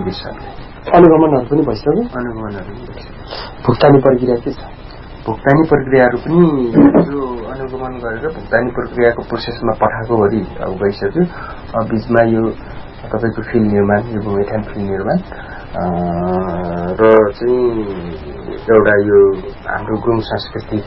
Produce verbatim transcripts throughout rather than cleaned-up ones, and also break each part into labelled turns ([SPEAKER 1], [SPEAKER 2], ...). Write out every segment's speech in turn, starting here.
[SPEAKER 1] विषयले
[SPEAKER 2] अनुगमनहरू पनि भइसक्यो
[SPEAKER 1] अनुगमनहरू पनि भइसक्यो
[SPEAKER 2] भुक्तानी प्रक्रिया के छ
[SPEAKER 1] भुक्तानी प्रक्रियाहरू पनि जो अनुगमन गरेर भुक्तानी प्रक्रियाको प्रोसेसमा पठाएको भरि अब गइसक्यो अब बीचमा यो तपाईको फिल्ड निर्माण यो भूमिठान फिल्ड निर्माण र चाहिँ एउटा यो हाम्रो गुरुङ सांस्कृतिक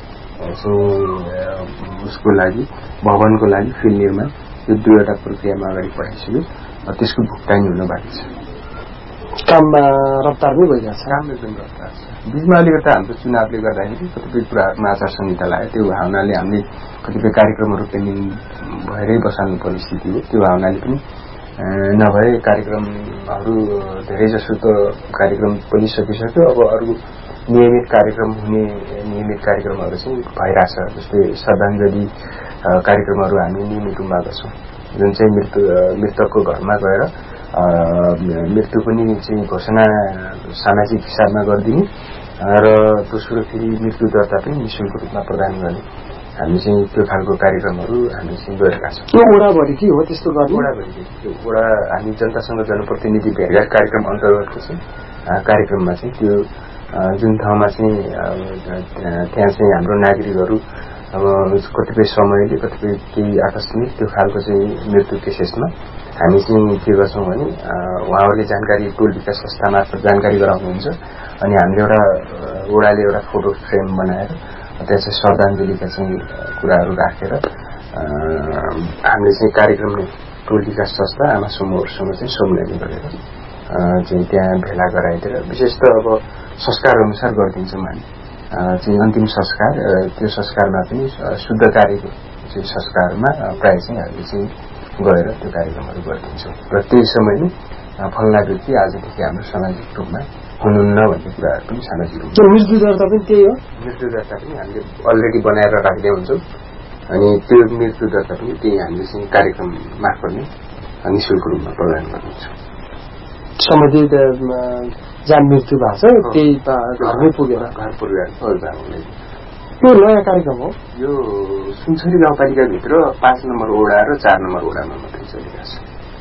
[SPEAKER 1] उसको लागि भवनको लागि फिल्ड निर्माण यो दुईवटा प्रक्रियामा अगाडि बढाइसक्यो त्यसको भुक्तानी हुन बाँकी छ
[SPEAKER 2] काममा रफ्तार नै भइरहेको छ
[SPEAKER 1] काम एकदम रफ्तार छ बीचमा अलिकति हाम्रो चुनावले गर्दाखेरि कतिपय कुराहरूमा आचार संहिता लाग्यो त्यो भावनाले हामीले कतिपय कार्यक्रमहरू पेन्डिङ भएरै बसाल्नुपर्ने स्थिति हो त्यो भावनाले पनि नभए कार्यक्रमहरू धेरै जसो त कार्यक्रम पनि सकिसक्यो अब अरू नियमित कार्यक्रम हुने नियमित कार्यक्रमहरू चाहिँ भइरहेछ जस्तै श्रद्धाञ्जली कार्यक्रमहरू हामी नियमित रूपमा गर्छौँ जुन चाहिँ मृत्यु मृतकको घरमा गएर मृत्यु पनि चाहिँ घोषणा सामाजिक हिसाबमा गरिदिने र दोस्रो फेरि मृत्यु दर्ता पनि निःशुल्क रूपमा प्रदान गर्ने हामी चाहिँ त्यो खालको कार्यक्रमहरू हामी चाहिँ गरेका छौँ
[SPEAKER 2] त्यो वडाभरि के हो त्यस्तो गर्ने
[SPEAKER 1] वडाभरि त्यो वडा हामी जनतासँग जनप्रतिनिधि भेटघाट कार्यक्रम अन्तर्गतको चाहिँ कार्यक्रममा चाहिँ त्यो जुन ठाउँमा चाहिँ त्यहाँ चाहिँ हाम्रो नागरिकहरू अब कतिपय समयले कतिपय केही आकस्मिक त्यो खालको चाहिँ मृत्यु केसेसमा हामी चाहिँ के गर्छौँ भने उहाँहरूले जानकारी टोल विकास संस्था मार्फत जानकारी गराउनुहुन्छ अनि हामीले एउटा वडाले एउटा फोटो फ्रेम बनाएर त्यहाँ चाहिँ श्रद्धाञ्जलीका चाहिँ कुराहरू राखेर हामीले चाहिँ कार्यक्रम टोल विकास संस्था आमा समूहहरूसँग चाहिँ सम्मेलन गरेर चाहिँ त्यहाँ भेला गराइदिएर विशेष त अब संस्कार अनुसार गरिदिन्छौँ हामी चाहिँ अन्तिम संस्कार त्यो संस्कारमा पनि शुद्ध कार्यको चाहिँ संस्कारमा प्राय चाहिँ हामीले चाहिँ गएर त्यो कार्यक्रमहरू गरिदिन्छौँ र त्यही समयमा फल्ना व्यक्ति आजदेखि हाम्रो सामाजिक रूपमा हुनुहुन्न भन्ने कुराहरू पनि सामाजिक रूपमा
[SPEAKER 2] मृत्यु दर्ता पनि त्यही हो
[SPEAKER 1] मृत्यु दर्ता पनि हामीले अलरेडी बनाएर राख्दै हुन्छौँ अनि त्यो मृत्यु दर्ता पनि त्यही हामीले चाहिँ कार्यक्रम मार्फत नै निःशुल्क रूपमा प्रदान गर्छौँ
[SPEAKER 2] सम्बन्धित जहाँ मृत्यु भएको छ त्यही घरमै पुगेर
[SPEAKER 1] घर पुगेर अभिभावकले
[SPEAKER 2] यो नयाँ कार्यक्रम हो
[SPEAKER 1] यो सुनसरी गाउँपालिकाभित्र पाँच नम्बर वडा र चार नम्बर वडामा मात्रै चलिरहेको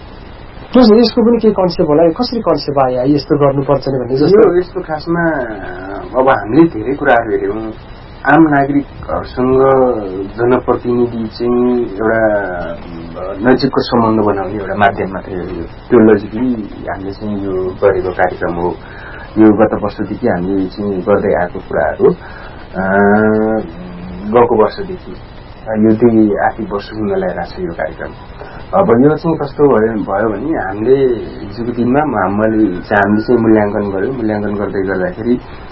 [SPEAKER 1] छ
[SPEAKER 2] यसको पनि केही कन्सेप्ट होला कसरी कन्सेप्ट आयो यस्तो गर्नुपर्छ भन्ने
[SPEAKER 1] जस्तो यस्तो खासमा अब हामीले धेरै कुराहरू हेऱ्यौँ आम नागरिकहरूसँग जनप्रतिनिधि चाहिँ एउटा नजिकको सम्बन्ध बनाउने एउटा माध्यम मात्रै हो त्यो लजिकली हामीले चाहिँ यो गरेको कार्यक्रम हो यो गत वर्षदेखि हामीले चाहिँ गर्दै आएको कुराहरू गएको वर्षदेखि यो दुई आर्थिक वर्ष हुन लागेको छ यो कार्यक्रम अब यो चाहिँ कस्तो भयो भयो भने हामीले हिजोको दिनमा हामीले हामीले चाहिँ मूल्याङ्कन गर्यौँ मूल्याङ्कन गर्दै गर्दाखेरि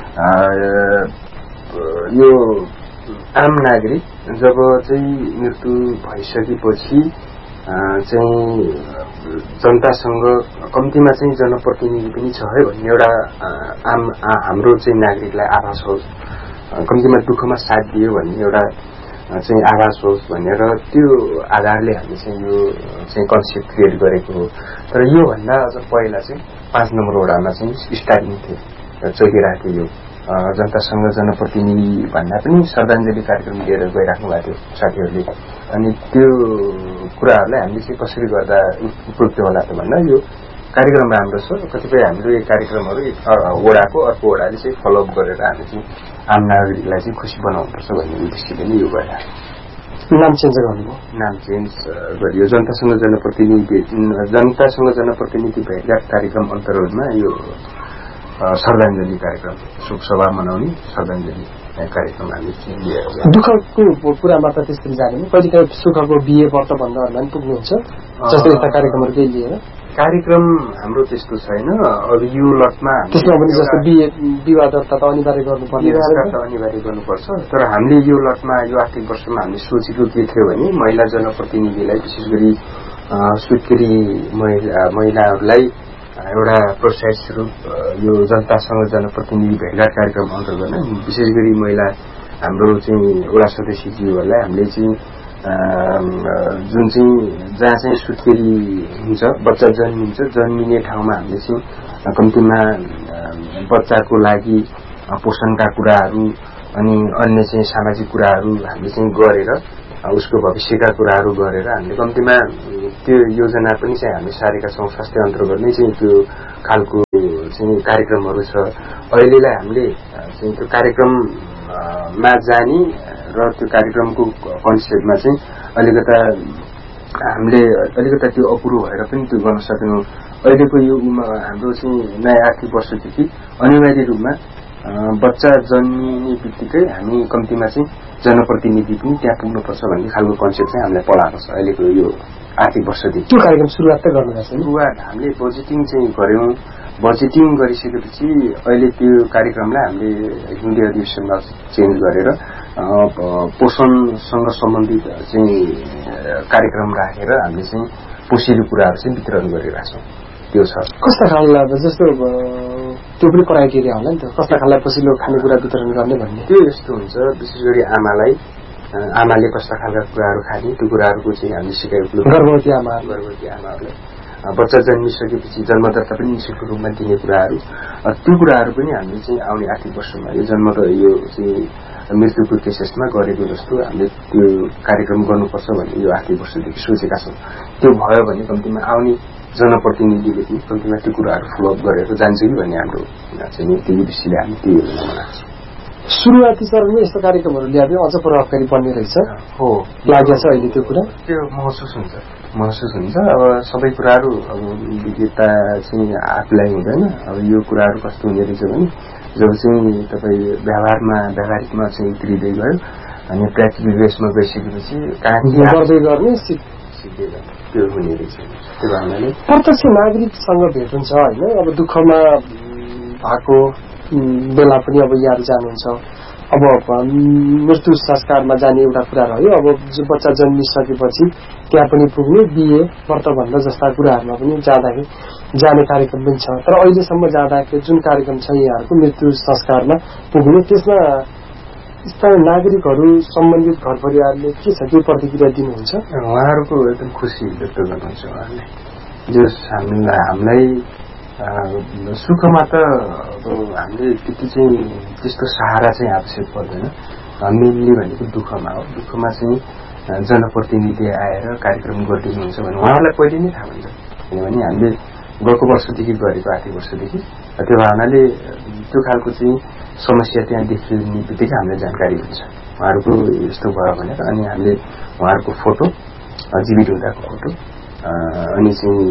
[SPEAKER 1] यो आम नागरिक जब चाहिँ मृत्यु भइसकेपछि चाहिँ जनतासँग कम्तीमा चाहिँ जनप्रतिनिधि पनि छ है भन्ने एउटा आम हाम्रो चाहिँ नागरिकलाई आभास होस् कम्तीमा दुःखमा साथ दियो भन्ने एउटा चाहिँ आभास होस् भनेर त्यो आधारले हामीले चाहिँ यो चाहिँ कन्सेप्ट क्रिएट गरेको हो तर योभन्दा अझ पहिला चाहिँ पाँच नम्बर वडामा चाहिँ स्टार्टिङ थियो चलिरहेको थियो यो जनतासँग जनप्रतिनिधि भन्दा पनि श्रद्धाञ्जली कार्यक्रम लिएर गइराख्नु भएको थियो साथीहरूले अनि त्यो कुराहरूलाई हामीले चाहिँ कसरी गर्दा उपयुक्त होला त भन्दा यो कार्यक्रम राम्रो छ कतिपय हाम्रो यो कार्यक्रमहरू वडाको अर्को वडाले चाहिँ फलोअप गरेर हामी चाहिँ आम नागरिकलाई चाहिँ खुसी बनाउनुपर्छ भन्ने उद्देश्यले नै यो गरेर
[SPEAKER 2] नाम चेन्ज गर्नुभयो
[SPEAKER 1] नाम चेन्ज गरियो जनतासँग जनप्रतिनिधि जनतासँग जनप्रतिनिधि भेटघाट कार्यक्रम अन्तर्गतमा यो श्रद्धाञ्जली कार्यक्रम शोकसभा मनाउने श्रद्धाञ्जली कार्यक्रम हामी लिएर
[SPEAKER 2] दुःखको कुरामा त त्यसरी जाने कहिले काहीँ सुखको बिहे व्रत भन्दाहरूलाई पनि पुग्नुहुन्छ जस्तै यस्ता कार्यक्रमहरू केही लिएर
[SPEAKER 1] कार्यक्रम हाम्रो त्यस्तो छैन अब यो लटमा
[SPEAKER 2] त्यसमा पनि जस्तो बिहे विवाह दर्ता त अनिवार्य गर्नुपर्ने
[SPEAKER 1] अनिवार्य गर्नुपर्छ तर हामीले यो लटमा यो आर्थिक वर्षमा हामीले सोचेको के थियो भने महिला जनप्रतिनिधिलाई विशेष गरी स्वीकृति महिला महिलाहरूलाई एउटा प्रोत्साहित स्वरूप यो जनतासँग जनप्रतिनिधि भेटघाट कार्यक्रम अन्तर्गत विशेष गरी महिला हाम्रो चाहिँ वडा सदस्यज्यूहरूलाई हामीले चाहिँ जुन चाहिँ जहाँ चाहिँ सुत्केरी हुन्छ बच्चा जन्मिन्छ जन्मिने ठाउँमा हामीले चाहिँ कम्तीमा बच्चाको लागि पोषणका कुराहरू अनि अन्य चाहिँ सामाजिक कुराहरू हामीले चाहिँ गरेर उसको भविष्यका कुराहरू गरेर हामीले कम्तीमा त्यो योजना पनि चाहिँ हामीले सारेका छौँ स्वास्थ्य अन्तर्गत नै चाहिँ त्यो खालको चाहिँ कार्यक्रमहरू छ अहिलेलाई हामीले चाहिँ त्यो कार्यक्रममा जाने र त्यो कार्यक्रमको कन्सेप्टमा चाहिँ अलिकता हामीले अलिकता त्यो अपुरो भएर पनि त्यो गर्न सकेनौँ। अहिलेको यो हाम्रो चाहिँ नयाँ आर्थिक वर्षदेखि अनिवार्य रूपमा बच्चा जन्मिने बित्तिकै हामी कम्तीमा चाहिँ जनप्रतिनिधि पनि त्यहाँ पुग्नुपर्छ भन्ने खालको कन्सेप्ट चाहिँ हामीलाई पढाएको छ अहिलेको यो आर्थिक वर्षदेखि। त्यो
[SPEAKER 2] कार्यक्रम सुरुवात त गर्नुभएको छ?
[SPEAKER 1] सुरुवात हामीले बजेटिङ चाहिँ गऱ्यौँ। बजेटिङ गरिसकेपछि अहिले त्यो कार्यक्रमलाई हामीले हिन्दी अधिवेशनमा चेन्ज गरेर पोषणसँग सम्बन्धित चाहिँ कार्यक्रम राखेर हामीले चाहिँ पोषिलो कुराहरू चाहिँ वितरण गरिरहेका छौँ। त्यो छ
[SPEAKER 2] कस्ता खालका जस्तो त्यो पनि क्राइटेरिया होला नि त, कस्ता खालका पोषिलो खानेकुरा वितरण गर्ने भन्ने?
[SPEAKER 1] त्यो यस्तो हुन्छ विशेष गरी आमालाई आमाले कस्ता खालका कुराहरू खाने त्यो कुराहरूको चाहिँ हामी सिकाएको
[SPEAKER 2] गर्भवती आमा
[SPEAKER 1] गर्भवती आमाहरूलाई बच्चा जन्मिसकेपछि जन्मदत्ता पनि निःशुल्क रूपमा दिने कुराहरू त्यो कुराहरू पनि हामीले चाहिँ आउने आर्थिक वर्षमा यो जन्म यो चाहिँ मृत्युको केसेसमा गरेको जस्तो हामीले त्यो कार्यक्रम गर्नुपर्छ भन्ने यो आर्थिक वर्षदेखि सोचेका छौँ। त्यो भयो भने कम्तीमा आउने जनप्रतिनिधिले पनि कम्तीमा त्यो कुराहरू फलोअप गरेर जान्छ कि भन्ने हाम्रो चाहिँ त्यो दृष्टिले हामी त्यो योजना बनाएको छौँ।
[SPEAKER 2] सुरुवाती चरणमा यस्तो कार्यक्रमहरू ल्याए अझ प्रभावकारी बन्ने रहेछ
[SPEAKER 1] हो
[SPEAKER 2] लागेको छ अहिले त्यो कुरा
[SPEAKER 1] त्यो महसुस हुन्छ महसुस हुन्छ अब सबै कुराहरू अब विज्ञता चाहिँ आफूलाई हुँदैन। अब यो कुराहरू कस्तो हुने रहेछ भने जब चाहिँ तपाईँ व्यवहारमा व्यावहारिकमा चाहिँ उत्रिँदै गयो अनि प्र्याक्टिकल बेसमा गइसकेपछि कहाँ
[SPEAKER 2] गर्दै गर्ने
[SPEAKER 1] सिक्दै गयो त्यो हुने रहेछ। त्यो भन्नाले
[SPEAKER 2] प्रत्यक्ष नागरिकसँग भेट हुन्छ होइन। अब दुःखमा भएको बेला पनि अब यहाँहरू जानुहुन्छ। अब मृत्यु संस्कारमा जाने एउटा कुरा रह्यो। अब बच्चा जन्मिसकेपछि त्यहाँ पनि पुग्ने बिहे व्रतबन्ध जस्ता कुराहरूमा पनि जाँदाखेरि जाने कार्यक्रम पनि छ। तर अहिलेसम्म जाँदाखेरि जुन कार्यक्रम छ यहाँहरूको मृत्यु संस्कारमा पुग्ने त्यसमा स्थानीय नागरिकहरू सम्बन्धित घर परिवारले के छ त्यो प्रतिक्रिया दिनुहुन्छ?
[SPEAKER 1] उहाँहरूको एकदम खुसी व्यक्त गर्नुहुन्छ उहाँहरूले। जो हामीलाई हामीलाई सुखमा त हामीले त्यति चाहिँ त्यस्तो सहारा चाहिँ आवश्यक पर्दैन। मिल्ने भनेको दुःखमा हो। दुःखमा चाहिँ जनप्रतिनिधि आएर कार्यक्रम गरिदिनुहुन्छ भने उहाँहरूलाई पहिले नै थाहा हुन्छ। किनभने हामीले गएको वर्षदेखि गरेको आर्थिक वर्षदेखि त्यो भावनाले त्यो खालको चाहिँ समस्या त्यहाँ देखिने बित्तिकै हामीलाई जानकारी हुन्छ उहाँहरूको यस्तो भयो भनेर। अनि हामीले उहाँहरूको फोटो जीवित हुँदाको फोटो अनि चाहिँ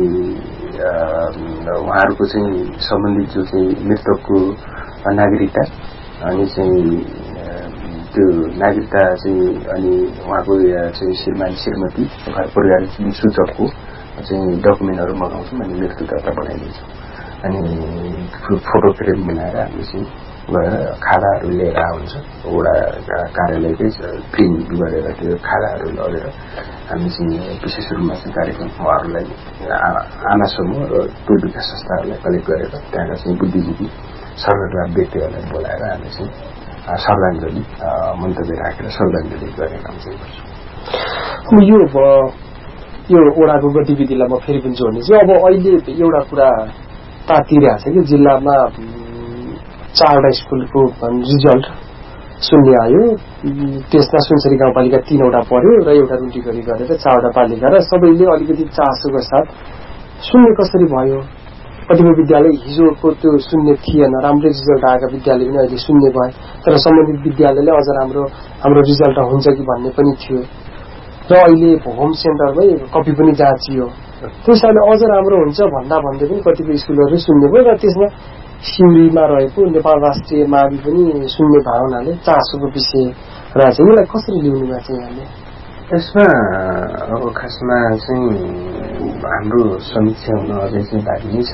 [SPEAKER 1] उहाँहरूको चाहिँ सम्बन्धित जो चाहिँ मृतकको नागरिकता अनि चाहिँ त्यो नागरिकता चाहिँ अनि उहाँको चाहिँ श्रीमान श्रीमती घर परिवार सूचकको चाहिँ डकुमेन्टहरू मगाउँछौँ अनि मृत्यु दर्ता बनाइदिन्छौँ। अनि फोटो फ्रेम बनाएर हामी चाहिँ गएर खादाहरू लिएर आउँछ वडा कार्यालयकै प्रिन्ट गरेर त्यो खादाहरू लगेर हामी चाहिँ विशेष रूपमा चाहिँ कार्यक्रम उहाँहरूलाई आमा समूह र टोल विकास संस्थाहरूलाई कलेक्ट गरेर त्यहाँका चाहिँ बुद्धिजीवी सर्वग्राम व्यक्तिहरूलाई बोलाएर हामी चाहिँ श्रद्धाञ्जली मन्तव्य राखेर श्रद्धाञ्जली गर्ने काम चाहिँ गर्छौँ।
[SPEAKER 2] यो यो ओडाको गतिविधिलाई म फेरि पनि जोड्ने चाहिँ अब अहिले एउटा कुरा तातिरहेको छ कि जिल्लामा चारवटा स्कुलको रिजल्ट शून्य आयो। त्यसमा सुनसरी गाउँपालिका तीनवटा पर्यो र एउटा रुटी गरी गरेर चारवटा पालिका र सबैले अलिकति चासोको साथ शून्य कसरी भयो। कतिपय विद्यालय हिजोको त्यो शून्य थिएन, राम्रै रिजल्ट आएका विद्यालय पनि अहिले शून्य भए। तर सम्बन्धित विद्यालयले अझ राम्रो हाम्रो रिजल्ट हुन्छ कि भन्ने पनि थियो र अहिले होम सेन्टरमै कपी पनि जाँचियो। त्यस कारणले अझ राम्रो हुन्छ भन्दा भन्दै पनि कतिपय स्कुलहरू शून्य भयो र त्यसमा सिउरीमा रहेको नेपाल राष्ट्रिय मावि पनि शून्य भावनाले चासोको विषय रहेछ। यसलाई कसरी ल्याउनु भएको छ यहाँले?
[SPEAKER 1] यसमा अब खासमा चाहिँ हाम्रो समीक्षा हुन अझै चाहिँ बाँकी नै छ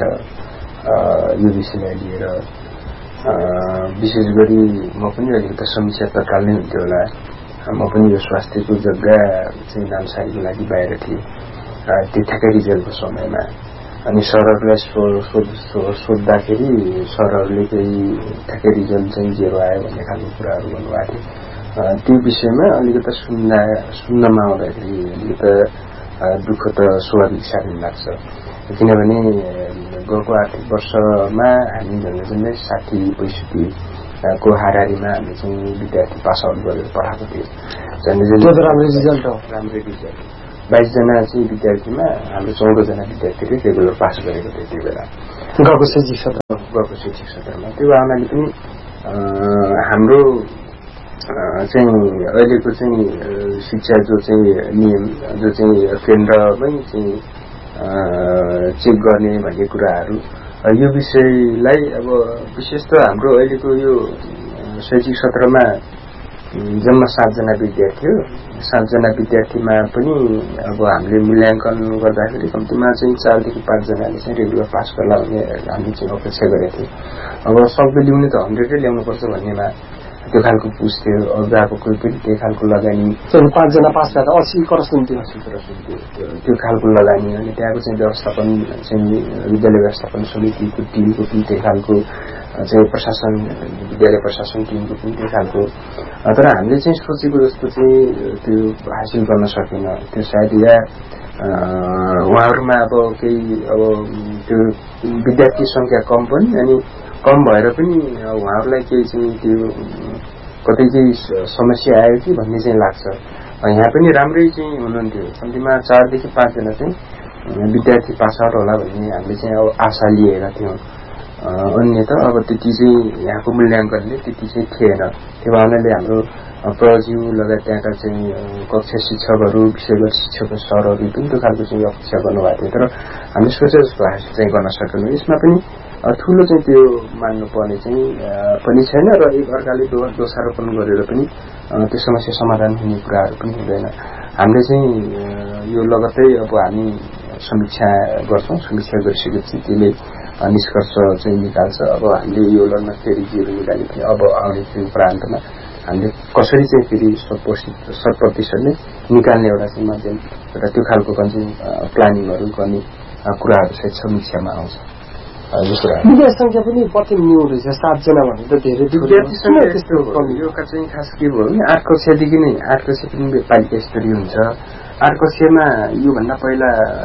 [SPEAKER 1] यो विषयलाई लिएर। विशेष गरी म पनि अलिकति समीक्षा तत्काल नै हुन्थ्यो होला। म पनि यो स्वास्थ्यको जग्गा चाहिँ नामसारीको लागि बाहिर थिएँ त्यो ठ्याक्कै रिजल्टको समयमा। अनि सरहरूलाई सोद्धाखेरि सरहरूले चाहिँ ठ्याक्कै रिजल्ट चाहिँ जेरो आयो भन्ने खालको कुराहरू गर्नुभएको थियो। त्यो विषयमा अलिकति सुन्दा सुन्नमा आउँदाखेरि अलिकति दुःख त स्वाभाविक साह्रै लाग्छ। किनभने गएको आर्थिक वर्षमा हामी झन्डै झन्डै साठी पैँसठी को हाराहारीमा हामीले चाहिँ विद्यार्थी पास आउट गरेर पठाएको थियो। झन्डै झन्डै
[SPEAKER 2] राम्रो रिजल्ट हो।
[SPEAKER 1] राम्रै रिजल्ट बाइसजना चाहिँ विद्यार्थीमा हाम्रो चौधजना विद्यार्थीले रेगुलर पास गरेको थियो त्यो बेला।
[SPEAKER 2] गएको शैक्षिक सत्र
[SPEAKER 1] गएको शैक्षिक सत्रमा त्यो भावनाले पनि हाम्रो चाहिँ अहिलेको चाहिँ शिक्षा जो चाहिँ नियम जो चाहिँ केन्द्रमै चाहिँ चेक गर्ने भन्ने कुराहरू यो विषयलाई अब विशेष त हाम्रो अहिलेको यो शैक्षिक सत्रमा जम्मा सातजना विद्यार्थी हो सातजना विद्यार्थीमा पनि अब हामीले मूल्याङ्कन गर्दाखेरि कम्तीमा चाहिँ चारदेखि पाँचजनाले चाहिँ रेगुलर पास गर्ला भन्ने हामीले चाहिँ अपेक्षा गरेका थियौँ अब सक्दो ल्याउने त हन्ड्रेडै ल्याउनुपर्छ भन्नेमा त्यो खालको पुस थियो अभिभावकको पनि त्यही खालको लगानी
[SPEAKER 2] पाँचजना पास गर्दा असी क्रस हुन्थ्यो
[SPEAKER 1] असी क्रस हुन्थ्यो त्यो खालको लगानी अनि त्यहाँको चाहिँ व्यवस्थापन चाहिँ विद्यालय व्यवस्थापन समितिको टिमको पनि त्यही खालको चाहिँ प्रशासन विद्यालय प्रशासन टिमको पनि त्यही खालको तर हामीले चाहिँ सोचेको जस्तो चाहिँ त्यो हासिल गर्न सकेन त्यो सायद या उहाँहरूमा अब केही अब त्यो विद्यार्थी संख्या कम पनि अनि कम भएर पनि उहाँहरूलाई केही चाहिँ त्यो कतै केही समस्या आयो कि भन्ने चाहिँ लाग्छ यहाँ पनि राम्रै चाहिँ हुनुहुन्थ्यो कम्तीमा चारदेखि पाँचजना चाहिँ विद्यार्थी पास आउट होला भन्ने हामीले चाहिँ अब आशा लिएका थियौँ अन्य त अब त्यति चाहिँ यहाँको मूल्याङ्कनले त्यति चाहिँ थिएन त्यो भावनाले हाम्रो प्रज्यू लगायत त्यहाँका चाहिँ कक्षा शिक्षकहरू विषयगत शिक्षक सरहरू पनि त्यो खालको चाहिँ अपेक्षा गर्नुभएको थियो तर हामीले सोचे जस्तो हासिल चाहिँ गर्न सकेनौँ यसमा पनि ठुलो चाहिँ त्यो मान्नुपर्ने चाहिँ पनि छैन र एक अर्काले दोषारोपण गरेर पनि त्यो समस्या समाधान हुने कुराहरू पनि हुँदैन हामीले चाहिँ यो लगत्तै अब हामी समीक्षा गर्छौँ समीक्षा गरिसकेपछि त्यसले निष्कर्ष चाहिँ निकाल्छ अब हामीले यो लड्न फेरि जिरो निकाले पनि अब आउने त्यो प्रान्तमा हामीले कसरी चाहिँ फेरि शत प्रतिशतले निकाल्ने एउटा चाहिँ माध्यम एउटा त्यो खालको चाहिँ प्लानिङहरू गर्ने कुराहरू चाहिँ समीक्षामा आउँछ
[SPEAKER 2] विद्यार्थी संख्या पनि कति न्यू रहेछ सातजना भन्नु त धेरै
[SPEAKER 1] विद्यार्थी संख्या त्यस्तो यो चाहिँ खास के भयो भने आठ कक्षादेखि नै आठ कक्षा पनि पालिका स्तरीय हुन्छ आठ कक्षामा योभन्दा पहिला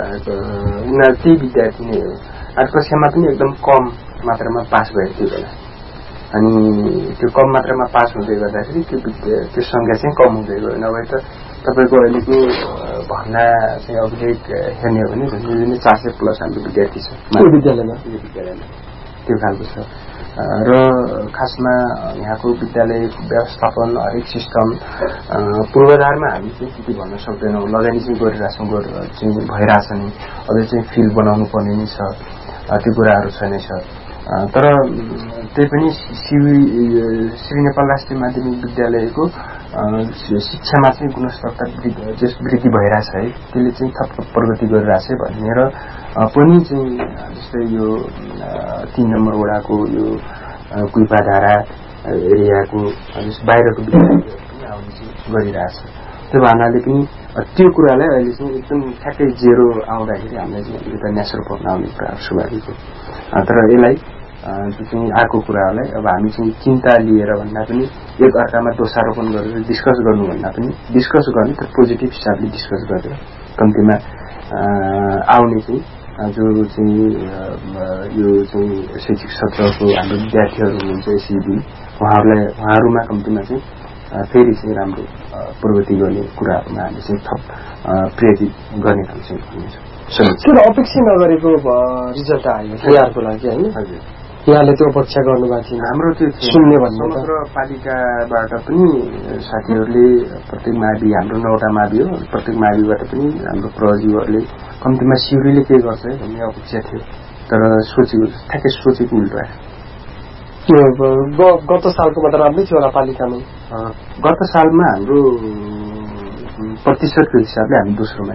[SPEAKER 1] उनीहरू त्यही विद्यार्थी नै हो आठ कक्षामा पनि एकदम कम मात्रामा पास भएको थियो बेला अनि त्यो कम मात्रामा पास हुँदै गर्दाखेरि त्यो त्यो संख्या चाहिँ कम हुँदै गयो नभए त तपाईँको अहिलेको भर्ना चाहिँ अभिलेख हेर्ने हो भने झन्डै चार सय प्लस हाम्रो विद्यार्थी छ
[SPEAKER 2] विद्यालयमा
[SPEAKER 1] विद्यालयमा त्यो खालको छ र खासमा यहाँको विद्यालय व्यवस्थापन हरेक सिस्टम पूर्वाधारमा हामी चाहिँ त्यति भन्न सक्दैनौँ लगानी चाहिँ गरिरहेछौँ चाहिँ भइरहेछ नि अझै चाहिँ फिल्ड बनाउनु पर्ने नै छ त्यो कुराहरू छ नै छ तर त्यही पनि श्री श्री नेपाल राष्ट्रिय माध्यमिक विद्यालयको शिक्षामा चाहिँ गुणस्तरता वृद्धि भइरहेछ है त्यसले चाहिँ थप प्रगति गरिरहेछ भन्ने र पनि चाहिँ जस्तै यो तीन नम्बर वडाको यो कुइपाधारा एरियाको बाहिरको विद्यालयहरू पनि आउने चाहिँ गरिरहेछ त्यो भावनाले पनि त्यो कुरालाई अहिले चाहिँ एकदम ठ्याक्कै जेरो आउँदाखेरि हामीलाई चाहिँ एउटा नेचरल पर्न आउने कुराहरू स्वाभाविक हो तर यसलाई जो चाहिँ आएको कुराहरूलाई अब हामी चाहिँ चिन्ता लिएर भन्दा पनि एक अर्कामा दोषारोपण गरेर डिस्कस गर्नुभन्दा पनि डिस्कस गर्ने तर पोजिटिभ हिसाबले डिस्कस गरेर कम्तीमा आउने चाहिँ जो चाहिँ यो चाहिँ शैक्षिक सत्रको हाम्रो विद्यार्थीहरू हुनुहुन्छ एसइबी उहाँहरूलाई उहाँहरूमा कम्तीमा चाहिँ फेरि चाहिँ राम्रो प्रगति गर्ने कुराहरूमा हामी चाहिँ थप प्रेरित गर्ने काम चाहिँ गर्नेछौँ
[SPEAKER 2] अपेक्षा नगरेको रिजल्ट आयो यहाँको लागि होइन
[SPEAKER 1] हजुर
[SPEAKER 2] यहाँले त्यो अपेक्षा गर्नुभएको थियो
[SPEAKER 1] हाम्रो त्यो
[SPEAKER 2] सुन्ने भन्ने
[SPEAKER 1] समग्र पालिकाबाट पनि साथीहरूले प्रत्येक मावि हाम्रो नौवटा मावि हो प्रत्येक माविबाट पनि हाम्रो प्रजीहरूले कम्तीमा सिउरीले के गर्छ भन्ने अपेक्षा थियो तर सोचेको ठ्याक्कै सोचेको उल्टो
[SPEAKER 2] आयो गत सालको त राम्रै थियो होला पालिकामा
[SPEAKER 1] गत सालमा हाम्रो प्रतिशतको हिसाबले हामी दोस्रोमा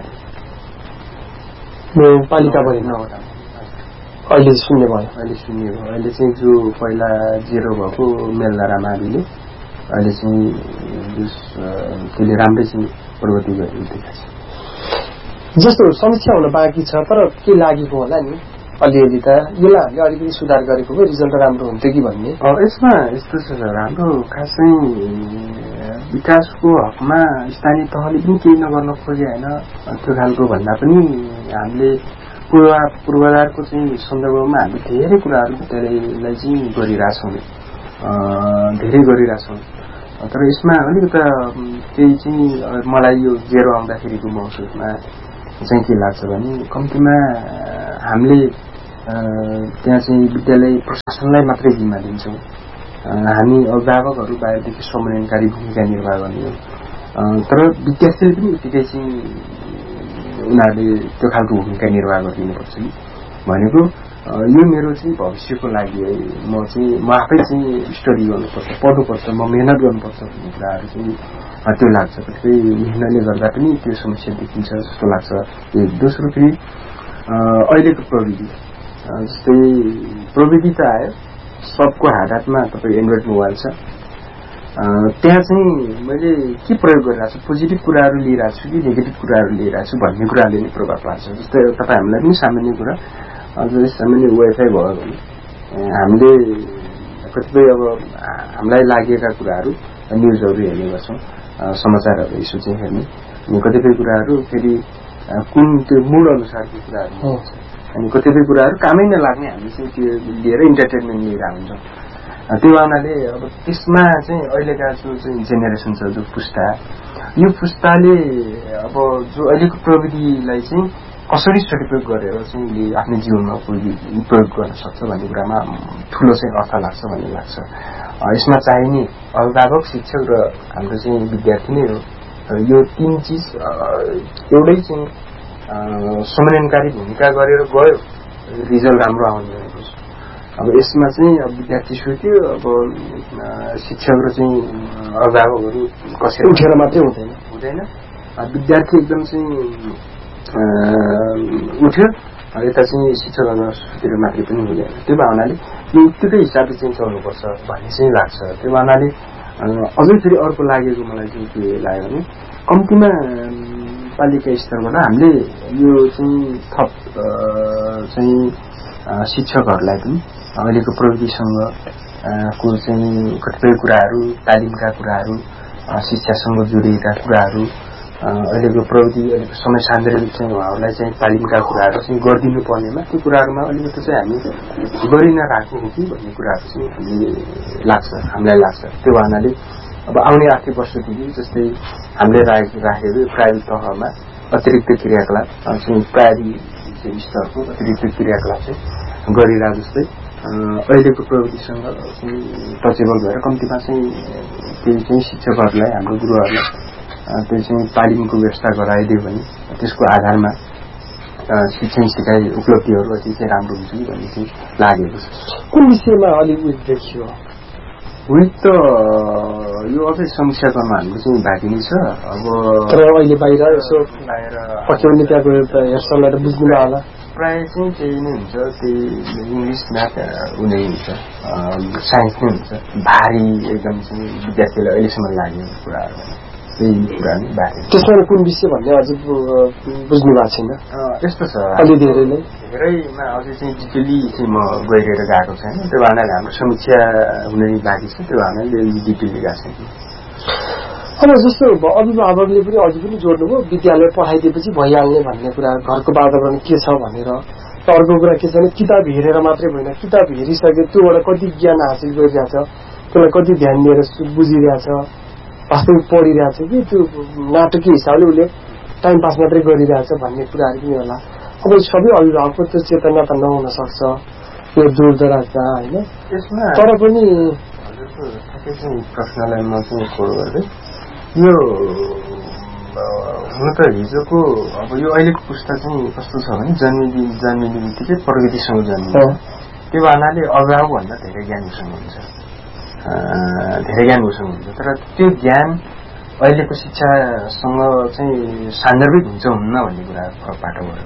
[SPEAKER 2] थियो पालिकाभरि
[SPEAKER 1] नौवटा
[SPEAKER 2] अहिले शून्य भयो
[SPEAKER 1] अहिले शून्य भयो अहिले चाहिँ जो पहिला जेरो भएको मेलधारा माविले अहिले चाहिँ त्यसले राम्रै चाहिँ प्रगति गरिरहेको छ
[SPEAKER 2] जस्तो समस्या हुन बाँकी छ तर के लागेको होला नि अलिअलि त यसलाई हामीले अलिकति सुधार गरेको भए रिजल्ट राम्रो हुन्थ्यो कि भन्ने
[SPEAKER 1] यसमा यस्तो छ सर हाम्रो खास चाहिँ विकासको हकमा स्थानीय तहले पनि केही नगर्न खोजे होइन त्यो खालको भन्दा पनि हामीले पूर्वा पूर्वाधारको चाहिँ सन्दर्भमा हामी धेरै कुराहरू धेरैलाई चाहिँ गरिरहेछौँ धेरै गरिरहेछौँ तर यसमा अलिकति केही चाहिँ मलाई यो जेरो आउँदाखेरिको महसुसमा चाहिँ के लाग्छ भने कम्तीमा हामीले त्यहाँ चाहिँ विद्यालय प्रशासनलाई मात्रै जिम्मा दिन्छौँ। हामी अभिभावकहरू बाहिरदेखि समन्वयकारी भूमिका निर्वाह गर्ने हो। तर विद्यार्थीले पनि उत्तिकै चाहिँ उनीहरूले त्यो खालको भूमिका निर्वाह गरिदिनुपर्छ कि भनेको यो मेरो चाहिँ भविष्यको लागि है, म चाहिँ म आफै चाहिँ स्टडी गर्नुपर्छ, पढ्नुपर्छ, म मेहनत गर्नुपर्छ भन्ने कुराहरू चाहिँ त्यो लाग्छ। कतिपय मेहनतले गर्दा पनि त्यो समस्या देखिन्छ जस्तो लाग्छ। दोस्रो फेरि अहिलेको प्रविधि, जस्तै प्रविधि त आयो, सबको हात हातमा तपाईँ एन्ड्रोइड मोबाइल छ, त्यहाँ चाहिँ मैले के प्रयोग गरिरहेको छु, पोजिटिभ कुराहरू लिइरहेको छु कि नेगेटिभ कुराहरू लिइरहेको छु भन्ने कुराले नै प्रभाव पार्छ। जस्तै तपाईँ हामीलाई पनि सामान्य कुरा, अझ सामान्य वाइफाई भयो भने हामीले कतिपय अब हामीलाई लागेका कुराहरू न्युजहरू हेर्ने गर्छौँ, समाचारहरू इस्यु चाहिँ हेर्ने, अनि कतिपय कुराहरू फेरि कुन त्यो मुड अनुसारको कुराहरू हुन्छ, अनि कतिपय कुराहरू कामै नलाग्ने हामी चाहिँ त्यो लिएर इन्टरटेनमेन्ट लिएर हुन्छौँ। त्यो हुनाले अब त्यसमा चाहिँ अहिलेका जो चाहिँ जेनेरेसन छ, जो पुस्ता, यो पुस्ताले अब जो अहिलेको प्रविधिलाई चाहिँ कसरी सदुपयोग गरेर चाहिँ उसले आफ्नो जीवनमा प्रयोग गर्न सक्छ भन्ने कुरामा ठुलो चाहिँ अर्थ लाग्छ भन्ने लाग्छ। यसमा चाहिने अभिभावक, शिक्षक र हाम्रो चाहिँ विद्यार्थी नै हो। यो तीन चिज एउटै चाहिँ समन्वयकारी भूमिका गरेर गयो, रिजल्ट राम्रो आउने भनेको छ। अब यसमा चाहिँ अब विद्यार्थी सुत्यो, अब शिक्षक र चाहिँ अभिभावकहरू कसरी
[SPEAKER 2] उठेर मात्रै हुँदैन
[SPEAKER 1] हुँदैन विद्यार्थी एकदम चाहिँ उठ्यो, यता चाहिँ शिक्षकहरू सुतेर मात्रै पनि हुँदैन। त्यो भावनाले यो उत्तिकै हिसाबले चाहिँ चल्नुपर्छ भन्ने चाहिँ लाग्छ। त्यो भावनाले अझै फेरि अर्को लागेको मलाई चाहिँ के लाग्यो भने कम्तीमा पालिका स्तरबाट हामीले यो चाहिँ थप चाहिँ शिक्षकहरूलाई पनि अहिलेको प्रविधिसँग को चाहिँ कतिपय कुराहरू, तालिमका कुराहरू, शिक्षासँग जोडिएका कुराहरू, अहिलेको प्रविधि अहिलेको समय सान्दर्भिक चाहिँ उहाँहरूलाई चाहिँ तालिमका कुराहरू चाहिँ गरिदिनु पर्नेमा त्यो कुराहरूमा अलिकति चाहिँ हामी गरि नराखेको हो कि भन्ने कुराहरू चाहिँ हामीले लाग्छ, हामीलाई लाग्छ। त्यो भावनाले अब आउने आर्थिक वर्षदेखि जस्तै हामीले राखेको प्राइभेट तहमा अतिरिक्त क्रियाकलाप चाहिँ प्राइभेट स्तरको अतिरिक्त क्रियाकलाप चाहिँ गरिरहेको जस्तै अहिलेको प्रविधिसँग चाहिँ टचेबल भएर कम्तीमा चाहिँ त्यही चाहिँ शिक्षकहरूलाई, हाम्रो गुरुहरूलाई त्यो चाहिँ तालिमको व्यवस्था गराइदियो भने त्यसको आधारमा शिक्षण सिकाइ उपलब्धिहरू अझै चाहिँ राम्रो हुन्छ कि भन्ने चाहिँ लागेको छ।
[SPEAKER 2] कुन विषयमा अलिक उयो देखियो?
[SPEAKER 1] उयो त यो अझै समीक्षा गर्न हाम्रो चाहिँ बाँकी नै छ। अब
[SPEAKER 2] तर अहिले बाहिर यसो
[SPEAKER 1] बाहिर
[SPEAKER 2] पक्याउने त्यहाँ गएर त हेर्छलाई त बुझ्नु होला।
[SPEAKER 1] प्रायः चाहिँ त्यही नै हुन्छ, त्यही इङ्ग्लिस म्याथ उनी हुन्छ, साइन्स नै हुन्छ। भारी एकदम चाहिँ विद्यार्थीलाई अहिलेसम्म लागेको कुराहरू त्यही कुरा नै बारे।
[SPEAKER 2] त्यसमा कुन विषय भन्ने अझै बुझ्नु भएको छैन?
[SPEAKER 1] यस्तो छ,
[SPEAKER 2] अलि धेरै नै
[SPEAKER 1] धेरैमा अझै चाहिँ डिटेली चाहिँ म गइरहेर गएको छैन। त्यो भावनाले हाम्रो समीक्षा हुने बाँकी छ, त्यो भावनाले डिटेली गएको छैन।
[SPEAKER 2] अब जस्तो अभिभावकले पनि अझै पनि जोड्नुभयो, विद्यालय पठाइदिएपछि भइहाल्ने भन्ने कुरा, घरको वातावरण के छ भनेर। अर्को कुरा के छ भने किताब हेरेर मात्रै भएन, किताब हेरिसके त्योबाट कति ज्ञान हासिल गरिरहेछ, त्यसलाई कति ध्यान दिएर बुझिरहेछ, वास्तविक पढिरहेछ कि त्यो नाटकीय हिसाबले उसले टाइम पास मात्रै गरिरहेछ भन्ने कुराहरू पनि होला। अब सबै अभिभावकको त्यो चेतना त नहुन सक्छ यो दूर दराजमा होइन। तर पनि
[SPEAKER 1] प्रश्नलाई म चाहिँ फोलो गर्दै यो हुन त हिजोको अब यो अहिलेको पुस्ता चाहिँ कस्तो छ भने जन्मिने जन्मिने बित्तिकै प्रविधिसँग जन्मिन्छ। त्यो भावनाले अभिभावकभन्दा धेरै ज्ञान उसँग हुन्छ, धेरै ज्ञान उसँग हुन्छ। तर त्यो ज्ञान अहिलेको शिक्षासँग चाहिँ सान्दर्भिक हुन्छ हुन्न भन्ने कुरा फरक भयो।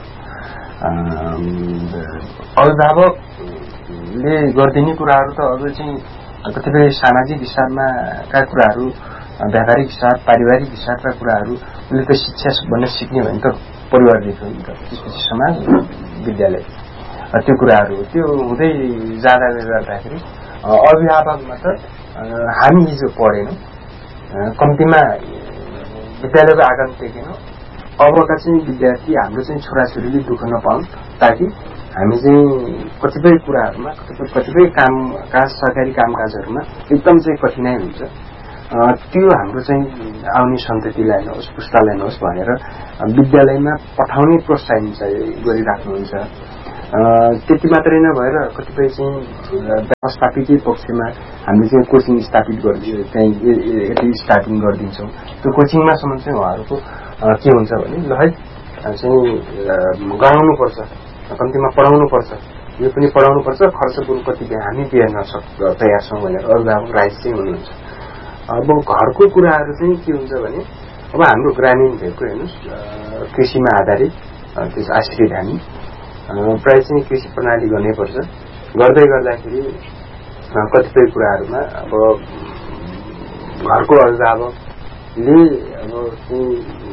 [SPEAKER 1] अभिभावकले गरिदिने कुराहरू त अझ चाहिँ कतिपय सामाजिक हिसाबमा का कुराहरू, व्यावहारिक हिसाब, पारिवारिक हिसाबका कुराहरू उसले त शिक्षा भन्न सिक्ने भने त परिवारदेखि हो नि त, त्यसपछि समाज, विद्यालय, त्यो कुराहरू त्यो हुँदै जाँदा गर्दाखेरि अभिभावकमा त हामी हिजो पढेनौँ, कम्तीमा विद्यालयको आगमन देखेनौँ। अबका चाहिँ विद्यार्थी हाम्रो चाहिँ छोराछोरीले दुःख नपाउन्, ताकि हामी चाहिँ कतिपय कुराहरूमा कतिपय कतिपय कामकाज, सरकारी कामकाजहरूमा एकदम चाहिँ कठिनाइ हुन्छ। त्यो हाम्रो चाहिँ आउने सन्ततिलाई नहोस्, पुस्तालाई नहोस् भनेर विद्यालयमा पठाउने प्रोत्साहन चाहिँ गरिराख्नुहुन्छ। त्यति मात्रै नभएर कतिपय चाहिँ व्यवस्थापकीय पक्षमा हामीले चाहिँ कोचिङ स्थापित गरिदियो त्यहीँ यति स्टार्टिङ गरिदिन्छौँ त्यो कोचिङमासम्म चाहिँ उहाँहरूको के हुन्छ भने ल है चाहिँ गराउनुपर्छ कम्तीमा पढाउनुपर्छ यो पनि पढाउनुपर्छ खर्च पनि कति हामी बिहान सक् तयार छौँ भनेर अभिभावक राजी चाहिँ हुनुहुन्छ। अब घरको कुराहरू चाहिँ के हुन्छ भने अब हाम्रो ग्रामीण भेगको हेर्नुहोस् कृषिमा आधारित त्यस आश्रित हामी प्रायः चाहिँ कृषि प्रणाली गर्नैपर्छ। गर्दै गर्दाखेरि कतिपय कुराहरूमा अब घरको अभिभावकले अब चाहिँ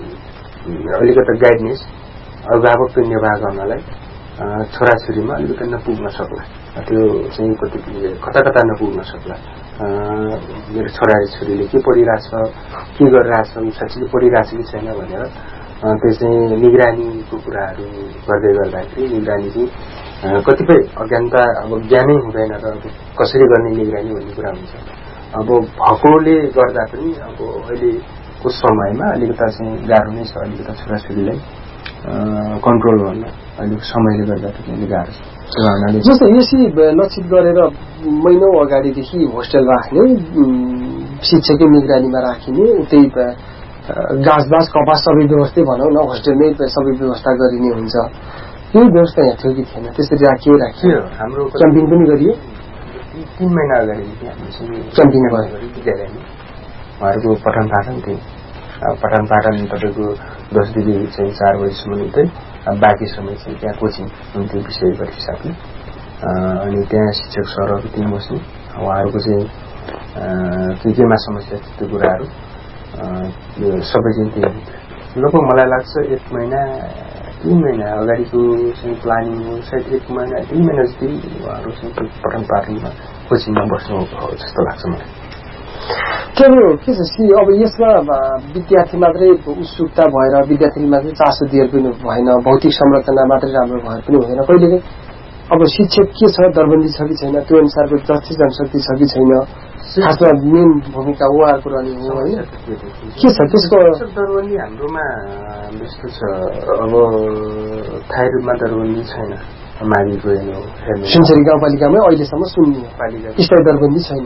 [SPEAKER 1] अलिकति गाइडनेस अभिभावकको निर्वाह गर्नलाई छोराछोरीमा अलिकति नपुग्न सक्ला त्यो चाहिँ कति कता कता नपुग्न सक्ला। मेरो छोरा छोरीले के पढिरहेछ के गरिरहेछ साँच्चै पढिरहेछ कि छैन भनेर त्यो चाहिँ निगरानीको कुराहरू गर्दै गर्दाखेरि निगरानी चाहिँ कतिपय अज्ञानता अब ज्ञानै हुँदैन र कसरी गर्ने निगरानी भन्ने कुरा हुन्छ। अब भएकोले गर्दा पनि अब अहिलेको समयमा अलिकता चाहिँ गाह्रो नै छ अलिकता छोराछोरीलाई कन्ट्रोल गर्न अहिलेको समयले गर्दा पनि गाह्रो छ।
[SPEAKER 2] जस्तो यसै लक्षित गरेर महिनौ अगाडिदेखि होस्टेल राख्ने शिक्षकै निगरानीमा राखिने उतै गाछबास कपास सबै व्यवस्था भनौँ न होस्टेलमै सबै व्यवस्था गरिने हुन्छ यही व्यवस्था यहाँ थियो कि थिएन त्यसरी राखियो राखियो
[SPEAKER 1] हाम्रो
[SPEAKER 2] क्याम्पिङ पनि गरियो
[SPEAKER 1] तीन महिना अगाडिदेखि हामी
[SPEAKER 2] क्याम्पिङ भयो
[SPEAKER 1] विद्यालयमा उहाँहरूको पठन पाठन थियो। पठन पाठन तपाईँको दसदेखि चाहिँ चार बजीसम्म हुँदै बाँकी समय चाहिँ त्यहाँ कोचिङ हुन्थ्यो विषयको हिसाबले अनि त्यहाँ शिक्षक सरहरू त्यहीँ बस्ने उहाँहरूको चाहिँ के केमा समस्या त्यो कुराहरू यो सबै चाहिँ त्यही हुन्थ्यो। लगभग मलाई लाग्छ एक महिना तीन महिना अगाडिको चाहिँ प्लानिङ हो सायद एक महिना दुई महिना जति उहाँहरू चाहिँ पठन पाठनमा कोचिङमा बस्नु जस्तो लाग्छ मलाई।
[SPEAKER 2] के के छ अब यसमा विद्यार्थी मात्रै उत्सुकता भएर विद्यार्थीले मात्रै चासो दिएर पनि भएन भौतिक संरचना मात्रै राम्रो भएर पनि हुँदैन कहिलेकाहीँ अब शिक्षक के छ दरबन्दी छ कि छैन त्यो अनुसारको दक्ष जनशक्ति छ कि छैन खासमा मेन भूमिका उहाँहरूको रहने हो होइन के छ त्यसको
[SPEAKER 1] दरबन्दी हाम्रोमा यस्तो छ अब थाहै रूपमा दरबन्दी छैन माविको हेर्नु
[SPEAKER 2] सुनसरी गाउँपालिकामै अहिलेसम्म सुन्ने
[SPEAKER 1] पालिका
[SPEAKER 2] स्थायी दरबन्दी छैन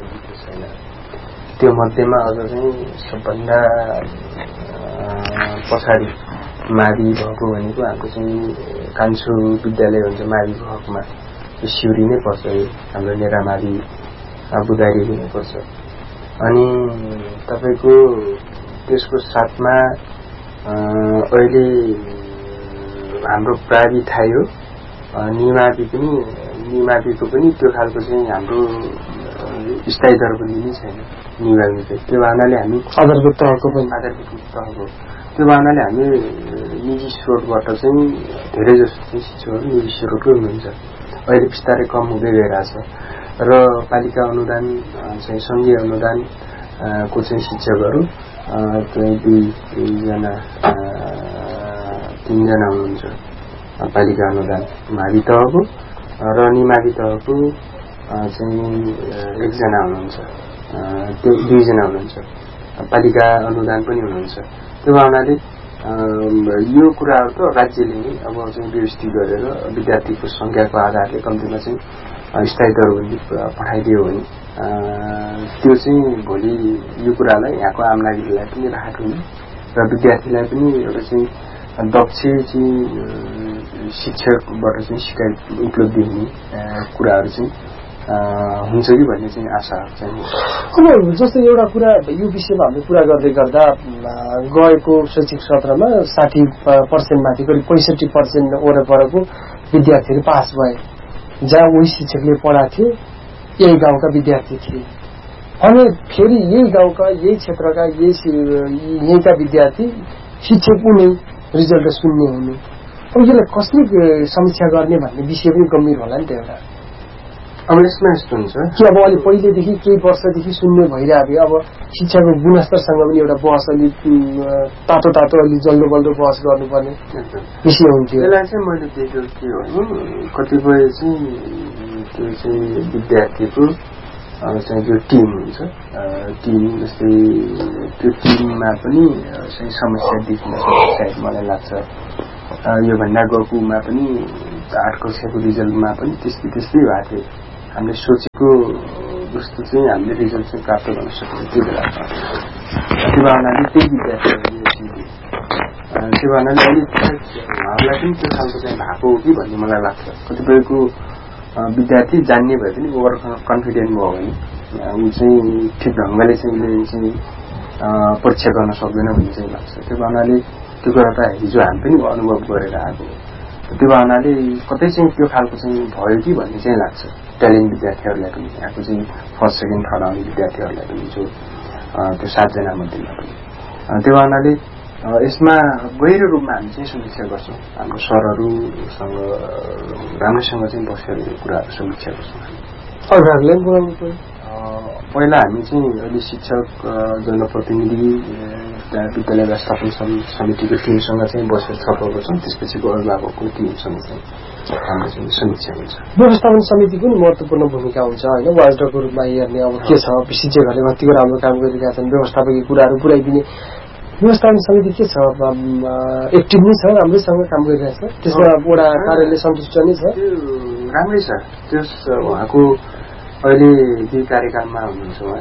[SPEAKER 1] त्यो मध्येमा अझ चाहिँ सबभन्दा पछाडि मावि भएको भनेको हाम्रो चाहिँ कान्छो विद्यालय हुन्छ माविको हकमा सिउरी नै पर्छ हाम्रो नेरामावि बुदारी हुने पर्छ। अनि तपाईँको त्यसको साथमा अहिले हाम्रो प्रावि थाहै हो निमावि पनि निमाविको पनि त्यो खालको चाहिँ हाम्रो स्थायी दरबन्दी नै छैन निमावि चाहिँ त्यो भावनाले हामी
[SPEAKER 2] आधारभूत तहको पनि
[SPEAKER 1] आधारभूत तहको त्यो भावनाले हामी निजी स्रोतबाट चाहिँ धेरै जस्तो चाहिँ शिक्षकहरू निजी स्रोतकै हुनुहुन्छ अहिले बिस्तारै कम हुँदै गइरहेछ र पालिका अनुदान चाहिँ सङ्घीय अनुदान को चाहिँ शिक्षकहरू चाहिँ दुईजना तीनजना हुनुहुन्छ पालिका अनुदान मावि तहको र निमावि तहको चाहिँ एकजना हुनुहुन्छ त्यो दुईजना हुनुहुन्छ पालिका अनुदान पनि हुनुहुन्छ। त्यो भावनाले यो कुराहरू त राज्यले नै अब चाहिँ व्यवस्थित गरेर विद्यार्थीको सङ्ख्याको आधारले कम्तीमा चाहिँ स्थायी दरबन्दी पठाइदियो भने त्यो चाहिँ भोलि यो कुरालाई यहाँको आम नागरिकलाई पनि राहत हुने र विद्यार्थीलाई पनि एउटा चाहिँ दक्ष चाहिँ शिक्षकबाट चाहिँ सिकाइ उपलब्धि हुने कुराहरू चाहिँ हुन्छ कि भन्ने चाहिँ आशा चाहिँ।
[SPEAKER 2] अब जस्तो एउटा कुरा यो विषयमा हामीले कुरा गर्दै गर्दा गएको शैक्षिक सत्रमा साठी पर्सेन्ट माथि करिब पैँसठी पर्सेन्ट वरपरको विद्यार्थीहरू पास भए जहाँ उही शिक्षकले पढाएको थियो यही गाउँका विद्यार्थी थिए अनि फेरि यही गाउँका यही क्षेत्रका यही यहीँका विद्यार्थी शिक्षक उनी रिजल्ट सुन्ने हुने अब यसलाई कसरी समीक्षा गर्ने भन्ने विषय पनि गम्भीर होला नि त एउटा।
[SPEAKER 1] अब यसमा यस्तो हुन्छ
[SPEAKER 2] कि अब अलि पहिलेदेखि केही वर्षदेखि सुन्ने भइरहेको अब शिक्षाको गुणस्तरसँग पनि एउटा बहस अलिक तातो तातो अलिक जल्दो बल्दो बहस गर्नुपर्ने विषय हुन्थ्यो।
[SPEAKER 1] यसलाई चाहिँ मैले देखेको के हो भने कतिपय चाहिँ त्यो चाहिँ विद्यार्थीको चाहिँ जो टिम हुन्छ टिम जस्तै त्यो टिममा पनि चाहिँ समस्या देखिन सक्छ सायद मलाई लाग्छ। योभन्दा गएकोमा पनि आठ कक्षाको रिजल्टमा पनि त्यस्तै त्यस्तै भएको थियो हामीले सोचेको जस्तो चाहिँ हामीले रिजल्ट चाहिँ प्राप्त गर्न सक्छौँ त्यो बेला त्यो भावनाले त्यही विद्यार्थीहरूले त्यो भावनाले अलिक उहाँहरूलाई पनि त्यो खालको चाहिँ भएको हो कि भन्ने मलाई लाग्छ कतिपयको विद्यार्थी जान्ने भए पनि ओभर कन्फिडेन्ट भयो भने ऊ चाहिँ ठिक ढङ्गले चाहिँ चाहिँ परीक्षा गर्न सक्दैन भन्ने चाहिँ लाग्छ त्यो भावनाले त्यो कुरा त हिजो हामी पनि अनुभव गरेर आएको त्यो भावनाले कतै चाहिँ त्यो खालको चाहिँ भयो कि भन्ने चाहिँ लाग्छ ट्यालेन्ट विद्यार्थीहरूलाई पनि यहाँको चाहिँ फर्स्ट सेकेन्ड थर्ड आउने विद्यार्थीहरूलाई पनि जो त्यो सातजना मध्येमा पनि त्यो भावनाले यसमा गहिरो रूपमा हामी चाहिँ समीक्षा गर्छौँ हाम्रो सरहरूसँग राम्रैसँग चाहिँ बसेर यो कुराहरू समीक्षा गर्छौँ पहिला हामी चाहिँ अहिले शिक्षक जनप्रतिनिधि विद्यालय व्यवस्थापन समितिको टिमसँग चाहिँ बसेर छलफल गर्छौँ त्यसपछिको अभिभावकको टिमसँग चाहिँ हाम्रो चाहिँ समीक्षा हुन्छ
[SPEAKER 2] व्यवस्थापन समितिको पनि महत्त्वपूर्ण भूमिका हुन्छ होइन वार्डको रूपमा हेर्ने अब के छ शिक्षकहरूले कतिको राम्रो काम गरिरहेका छन् व्यवस्थापकीय कुराहरू पुर्याइदिने व्यवस्थापन समिति के छ एक्टिभ नै छ राम्रैसँग काम गरिरहेछ त्यसमा वडा कार्यालय सन्तुष्ट नै छ
[SPEAKER 1] राम्रै छ त्यस उहाँको अहिले दुई कार्यकालमा हुनुहुन्छ उहाँ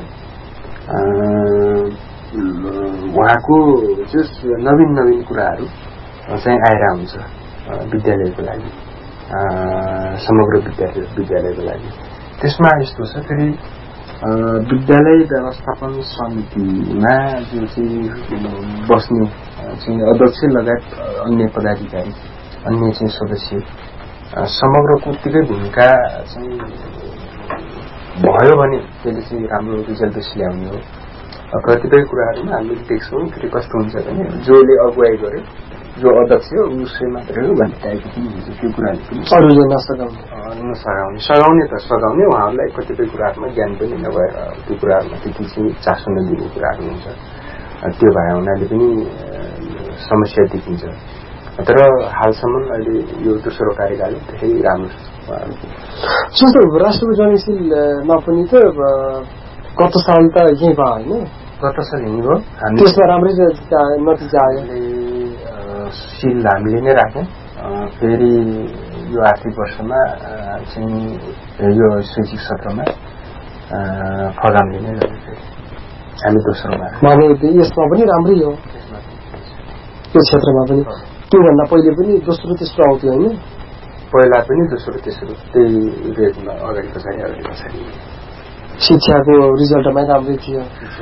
[SPEAKER 1] उहाँको जस नवीन नवीन कुराहरू चाहिँ आएर हुन्छ विद्यालयको लागि समग्र विद्यालय विद्यालयको लागि त्यसमा यस्तो छ फेरि विद्यालय व्यवस्थापन समितिमा जो चाहिँ बस्ने चाहिँ अध्यक्ष लगायत अन्य पदाधिकारी अन्य चाहिँ सदस्य समग्रको उत्तिकै भूमिका चाहिँ भयो भने त्यसले चाहिँ राम्रो रिजल्ट बेसी ल्याउने हो कतिपय कुराहरूमा हामीले देख्छौँ फेरि कस्तो हुन्छ भने जसले अगुवाई गर्यो जो अध्यक्ष हो उसै मात्रै हो भन्ने टाइपको पनि हुन्छ त्यो कुराले पनि
[SPEAKER 2] अरूले नसगाउने
[SPEAKER 1] नसगाउने सघाउने त सघाउने उहाँहरूलाई कतिपय कुराहरूमा ज्ञान पनि नभएर त्यो कुराहरूमा त्यति चाहिँ चासो नदिने कुराहरू हुन्छ त्यो भए हुनाले पनि समस्या देखिन्छ तर हालसम्म अहिले यो दोस्रो कार्यकाल धेरै राम्रो
[SPEAKER 2] जस्तो राष्ट्रको जनशीलमा पनि त गत साल त यही भयो होइन
[SPEAKER 1] गत साल यही भयो
[SPEAKER 2] त्यसमा राम्रै नतिजा आयो
[SPEAKER 1] सिल हामीले नै राख्यौँ फेरि यो आर्थिक वर्षमा चाहिँ यो शैक्षिक सत्रमा फगामले नै गर्यो हामी दोस्रोमा
[SPEAKER 2] यसमा पनि राम्रै हो त्यो क्षेत्रमा पनि त्योभन्दा पहिले पनि दोस्रो तेस्रो आउँथ्यो होइन
[SPEAKER 1] पहिला पनि दोस्रो तेस्रो त्यही रेटमा अगाडि पछाडि अगाडि पछाडि
[SPEAKER 2] शिक्षाको रिजल्टमै राम्रै थियो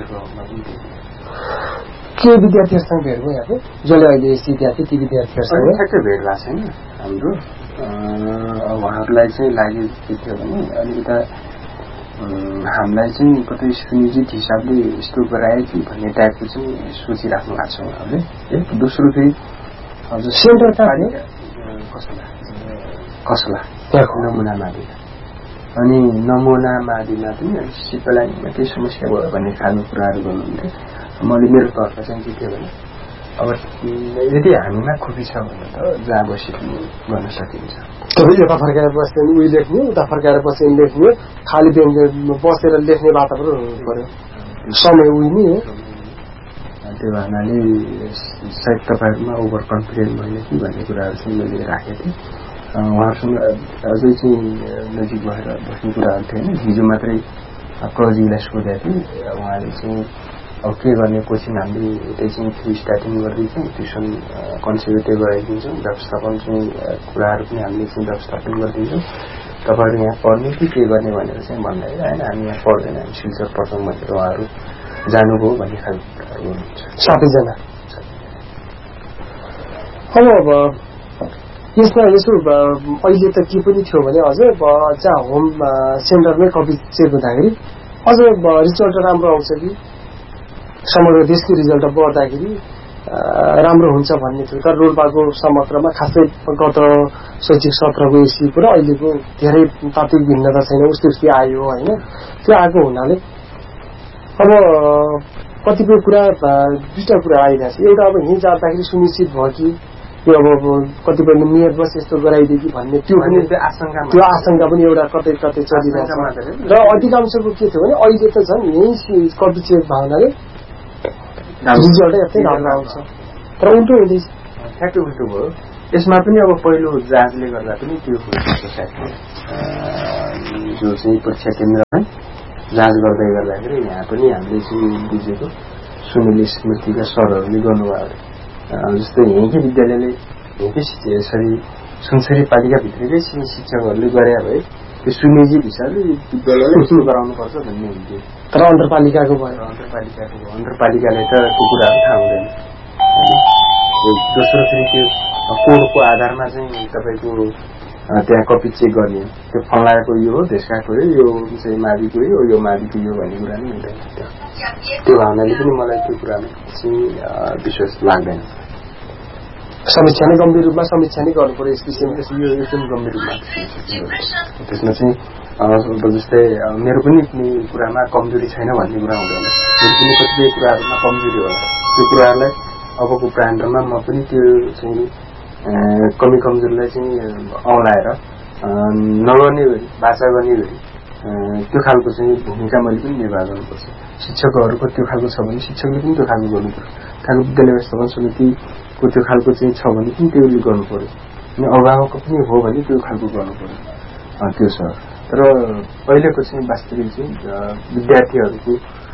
[SPEAKER 2] के विद्यार्थीहरूसँग भेट भयो यहाँको जसले अहिले सिद्ध्या थियो ती विद्यार्थीहरूसँग
[SPEAKER 1] ठ्याक्कै भेट भएको छैन हाम्रो उहाँहरूलाई चाहिँ लागि के थियो भने अलिकता हामीलाई चाहिँ कतै सुनिश्चित हिसाबले यस्तो गरायो कि भन्ने टाइपको चाहिँ सोचिराख्नु भएको छ उहाँहरूले दोस्रो फेरि हजुर
[SPEAKER 2] सेन्टर
[SPEAKER 1] कसला कसला नमुना मादिमा अनि नमुना मादिमा पनि सिपलाइनमा केही समस्या भयो भन्ने खालको कुराहरू गर्नुहुन्थ्यो मैले मेरो तर्फ चाहिँ के थियो भने अब यदि हामीमा खुबी छ भने त जहाँ बसी पनि गर्न सकिन्छ
[SPEAKER 2] यता फर्काएर बस्यो भने उही लेख्ने उता फर्काएर बस्यो भने लेख्ने खाली बसेर लेख्ने वातावरण हुनु पर्यो समय उही नै हो
[SPEAKER 1] त्यो भन्नाले सायद तपाईँहरूमा ओभर कन्फिडेन्ट भएन कि भन्ने कुराहरू चाहिँ मैले राखेको थिएँ उहाँहरूसँग अझै चाहिँ नजिक भएर बस्ने कुराहरू थिएन हिजो मात्रै प्रजीलाई सोधेको थिएँ उहाँले चाहिँ अब के गर्ने कोचिङ हामीले यतै चाहिँ फ्री स्टार्टिङ गर्दैछौँ ट्युसन कन्सेप्टै गराइदिन्छौँ व्यवस्थापन चाहिँ कुराहरू पनि हामीले चाहिँ व्यवस्थापन गरिदिन्छौँ तपाईँहरू यहाँ पढ्ने कि के गर्ने भनेर चाहिँ भन्दाखेरि होइन हामी यहाँ पढ्दैन हामी शिलचर पढ्छौँ भनेर उहाँहरू जानुभयो भन्ने खालको कुराहरू गर्नुहुन्छ
[SPEAKER 2] सातैजना अब अब यसमा यसो अहिले त के पनि थियो भने अझ जहाँ होम सेन्टरमै कपी चेक हुँदाखेरि अझ रिजल्ट राम्रो आउँछ कि समग्र देशको रिजल्ट बढ्दाखेरि राम्रो हुन्छ भन्ने थियो तर रोल्पाको समग्रमा खासै गत शैक्षिक सत्रको एसीको र अहिलेको धेरै तात्विक भिन्नता छैन उस्तै उस्तै आयो होइन त्यो आएको हुनाले अब कतिपय कुरा दुईटा कुरा आइरहेको छ एउटा अब यहीँ जाँदाखेरि सुनिश्चित भयो कि त्यो अब कतिपय मेयर बस यस्तो गराइदियो कि भन्ने त्यो पनि त्यो आशंका पनि एउटा कतै कतै चलिरहेको छ र अधिकांशको के थियो भने अहिले त झन् यही कपी चेक भावनाले रिजल्टै यस्तै राम्रो आउँछ तर उल्टो हुँदैछ
[SPEAKER 1] ठ्याक्कै उल्टो भयो यसमा पनि अब पहिलो जाँचले गर्दा पनि त्यो भएको छ जो चाहिँ परीक्षा केन्द्रमा जाँच गर्दै गर्दाखेरि यहाँ पनि हामीले चाहिँ बुझेको सुनिल स्मृतिका सरहरूले गर्नुभयो जस्तै यहीँकै विद्यालयले यहीँकै यसरी सुनसरी पालिकाभित्रकै शिक्षकहरूले गरे भए त्यो सुनेजी हिसाबले विद्यालयलाई यस्तो गराउनुपर्छ भन्ने हुन्थ्यो
[SPEAKER 2] तर अन्तरपालिकाको भयो
[SPEAKER 1] अन्तरपालिकाको भयो अन्तरपालिकालाई त त्यो कुराहरू थाहा हुँदैन दोस्रो फेरि त्यो कोडको आधारमा चाहिँ तपाईँको त्यहाँ कपी चेक गर्ने त्यो फलाएको यो हो त्यसकाको यो चाहिँ माविको हो यो माविको यो भन्ने कुरा नै हुँदैन त्यो भावनाले पनि मलाई त्यो कुरामा चाहिँ विश्वास लाग्दैन
[SPEAKER 2] समीक्षा नै गम्भीर रूपमा समीक्षा नै गर्नु पर्यो यस विषयमा
[SPEAKER 1] यो एकदम गम्भीर रूपमा त्यसमा चाहिँ जस्तै मेरो पनि कुनै कुरामा कमजोरी छैन भन्ने कुरा हुँदैन मेरो पनि कतिपय कुराहरूमा कमजोरी होला त्यो कुराहरूलाई अबको प्रान्तमा म पनि त्यो चाहिँ कमी कमजोरीलाई चाहिँ औलाएर नगर्ने गरी बाचा गर्ने गरी त्यो खालको चाहिँ भूमिका मैले पनि निर्वाह गर्नुपर्छ शिक्षकहरूको त्यो खालको छ भने शिक्षकले पनि त्यो खालको गर्नुपर्छ खालको विद्यालय व्यवस्थापन समितिको त्यो खालको चाहिँ छ भने पनि त्यसले गर्नु पर्यो अनि अभिभावकको पनि हो भने त्यो खालको गर्नु पर्यो त्यो छ तर अहिलेको चाहिँ वास्तविक चाहिँ विद्यार्थीहरूको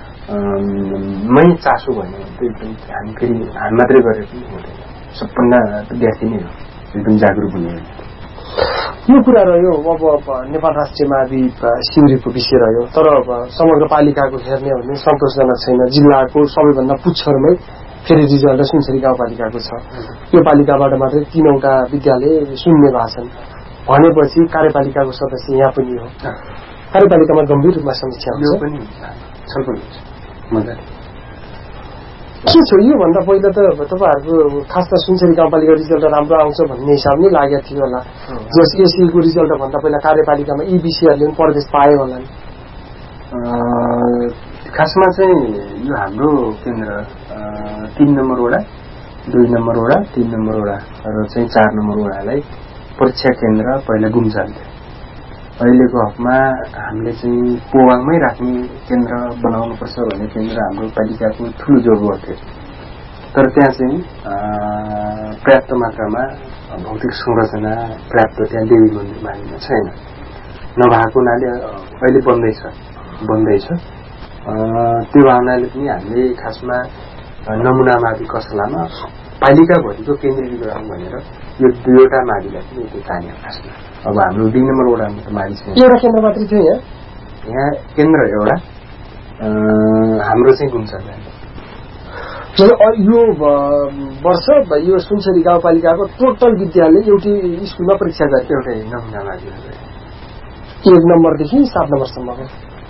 [SPEAKER 1] मै चासो भन्यो भने त एकदम हामी फेरि हामी मात्रै गरेर पनि हुँदैन सम्पूर्ण विद्यार्थी नै हो एकदम जागरुक हुने
[SPEAKER 2] यो कुरा रह्यो अब नेपाल राष्ट्रिय मावि शिविरको विषय रह्यो तर अब समग्र पालिकाको हेर्ने हो भने सन्तोषजनक छैन जिल्लाको सबैभन्दा पुच्छरमै फेरि रिजल्ट सुनसरी गाउँपालिकाको छ यो पालिकाबाट मात्रै तीनवटा विद्यालय शून्य भएको छन् भनेपछि कार्यपालिकाको सदस्य यहाँ पनि हो कार्यपालिकामा गम्भीर रूपमा समीक्षा हुन्छ
[SPEAKER 1] छलफल हुन्छ मजाले
[SPEAKER 2] के छ योभन्दा पहिला त तपाईँहरूको खास त सुनसरी गाउँपालिका रिजल्ट राम्रो आउँछ भन्ने हिसाब नै लागेको थियो होला जस एसीको रिजल्ट भन्दा पहिला कार्यपालिकामा यी विषयहरूले पनि प्रवेश पाए होला नि
[SPEAKER 1] खासमा चाहिँ यो हाम्रो केन्द्र तीन नम्बर वडा दुई नम्बर वडा तीन नम्बर वडा र चाहिँ चार नम्बर वडालाई परीक्षा केन्द्र पहिला गुम्जान्थ्यो अहिलेको हकमा हामीले चाहिँ पोवाङमै राख्ने केन्द्र बनाउनुपर्छ भन्ने केन्द्र हाम्रो पालिकाको ठुलो जरुरत थियो तर त्यहाँ चाहिँ पर्याप्त मात्रामा भौतिक संरचना पर्याप्त त्यहाँ देवी मन्दिर मानिमा छैन नभएको हुनाले अहिले बन्दैछ बन्दैछ त्यो भावनाले पनि हामीले खासमा नमुना मावि कसलामा पालिकाभरिको केन्द्रीकरण भनेर यो दुईवटा माविलाई पनि त्यो तान्यो खासमा अब हाम्रो दुई नम्बर वडामा त मावि छैन
[SPEAKER 2] एउटा केन्द्र मात्रै थियो यहाँ
[SPEAKER 1] यहाँ केन्द्र एउटा हाम्रो चाहिँ गुम्छ
[SPEAKER 2] यो वर्ष यो सुनसरी गाउँपालिकाको टोटल विद्यालय एउटै स्कुलमा परीक्षा गरे
[SPEAKER 1] एउटै नमुना मावि
[SPEAKER 2] एक नम्बरदेखि सात नम्बरसम्मको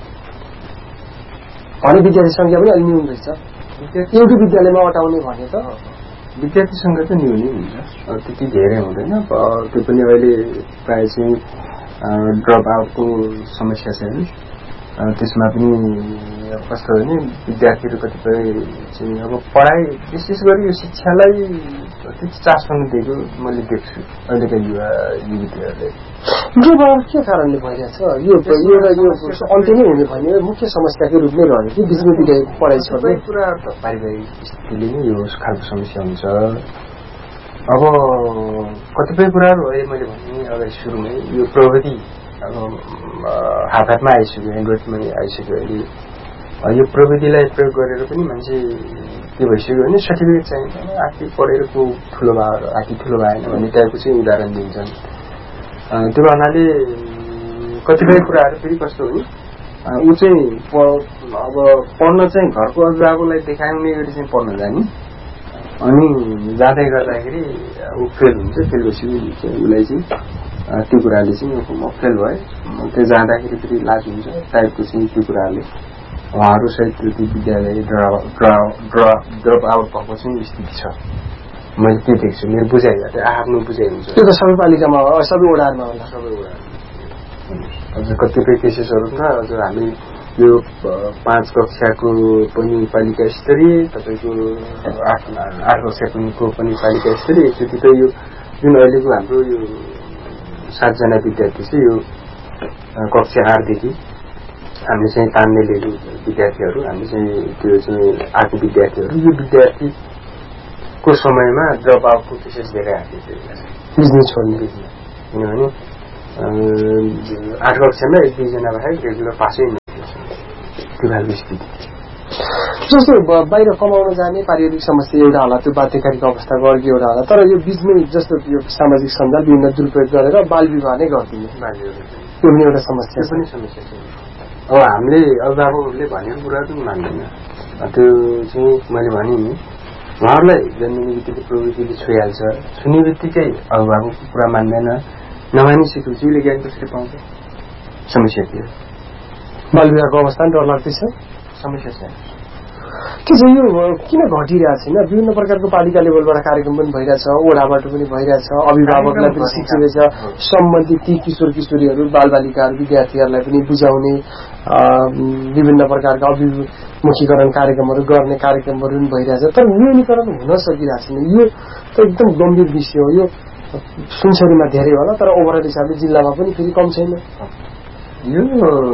[SPEAKER 2] भने विद्यार्थी संख्या पनि अलि न्यून रहेछ एउटै विद्यालयमा अटाउने भने त
[SPEAKER 1] विद्यार्थी संख्या त न्यूनै हुन्छ त्यति धेरै हुँदैन त्यो पनि अहिले प्रायः चाहिँ ड्रप आउटको समस्या छैन त्यसमा पनि कस्तो भने विद्यार्थीहरू कतिपय चाहिँ अब पढाइ विशेष गरी यो शिक्षालाई त्यति चासो नदिएको मैले देख्छु अहिलेका युवा युवतीहरूले
[SPEAKER 2] ड्रप आउट के कारणले भइरहेछ यो अन्त्य नै हुने भने मुख्य समस्याको रूपमै रह्यो कि बिचमा पढाइ छ
[SPEAKER 1] कुरा त पारिवारिक स्थितिले नै यो खालको समस्या हुन्छ अब कतिपय कुराहरू अहिले मैले भने अगाडि सुरुमै यो प्रविधि अब हात हातमा आइसक्यो एन्ड्रोइडमै आइसक्यो अहिले यो प्रविधिलाई प्रयोग गरेर पनि मान्छे के भइसक्यो भने सर्टिफिकेट चाहिन्छ आखिर पढेर को ठुलो भयो आखिर ठुलो भएन भन्ने टाइपको चाहिँ उदाहरण दिन्छन् त्यो भन्नाले कतिपय कुराहरू फेरि कस्तो हो ऊ चाहिँ अब पढ्न चाहिँ घरको अभिभावकलाई देखाउने गरी चाहिँ पढ्न जाने अनि जाँदै गर्दाखेरि ऊ फेल हुन्छ फेल भएपछि उसलाई चाहिँ त्यो कुराले चाहिँ म फेल भए त्यो जाँदाखेरि फेरि लाज हुन्छ टाइपको चाहिँ त्यो कुराले उहाँहरू सहित त्यो विद्यालय ड्रप आउट भएको चाहिँ स्थिति छ मैले त्यो देख्छु मेरो बुझाइबाट आफ्नो बुझाइ हुन्छ
[SPEAKER 2] त्यो त सबै पालिकामा सबै वडाहरूमा होला
[SPEAKER 1] सबै वडा अझ कतिपय केसेसहरूमा अझ हामी यो पाँच कक्षाको पनि पालिका स्तरीय तपाईँको आठ आठ कक्षाको पनि पालिका स्तरीय एकचोटि त यो जुन अहिलेको हाम्रो यो सातजना विद्यार्थी चाहिँ यो कक्षा आठदेखि हामी चाहिँ तान्ने लिएको विद्यार्थीहरू हामी चाहिँ त्यो चाहिँ आएको विद्यार्थीहरू यो विद्यार्थी को समयमा ड्रप आउटको केसेस धेरै आएको
[SPEAKER 2] बिजनेस छोड्ने
[SPEAKER 1] किनभने आठ कक्षामा एक दुईजना बाहेक रेगुलर पासै त्यो खालको स्थिति
[SPEAKER 2] जस्तो बाहिर कमाउन जाने पारिवारिक समस्या एउटा होला त्यो बाध्यकारीको अवस्थाको अर्को एउटा होला तर यो बिचमै जस्तो यो सामाजिक सञ्जाल विभिन्न दुरुपयोग गरेर बाल विवाह नै गरिदिने त्यो पनि एउटा समस्या
[SPEAKER 1] पनि समस्या छ अब हामीले अभिभावकहरूले भनेको कुरा पनि मान्दैन त्यो चाहिँ मैले भने नि उहाँहरूलाई जन्मिने बित्तिकै प्रवृत्तिले छोइहाल्छ छुने बित्तिकै अभिभावकको कुरा मान्दैन नमानिसकेपछि उसले ज्ञान कसरी पाउँछ समस्या के हो
[SPEAKER 2] बाल विवाहको अवस्था डर लाग्दैछ
[SPEAKER 1] समस्या छ
[SPEAKER 2] के छ यो किन घटिरहेको छैन विभिन्न प्रकारको पालिका लेभलबाट कार्यक्रम पनि भइरहेछ ओडाबाट पनि भइरहेछ अभिभावकलाई पनि सिकिरहेछ सम्बन्धित ती किशोर किशोरीहरू बालबालिकाहरू विद्यार्थीहरूलाई पनि बुझाउने विभिन्न प्रकारका अभिमुखीकरण कार्यक्रमहरू गर्ने कार्यक्रमहरू पनि भइरहेछ तर न्यूनीकरण हुन सकिरहेको छैन यो त एकदम गम्भीर विषय हो यो सुनसरीमा धेरै होला तर ओभरअल हिसाबले जिल्लामा पनि फेरि कम छैन
[SPEAKER 1] यो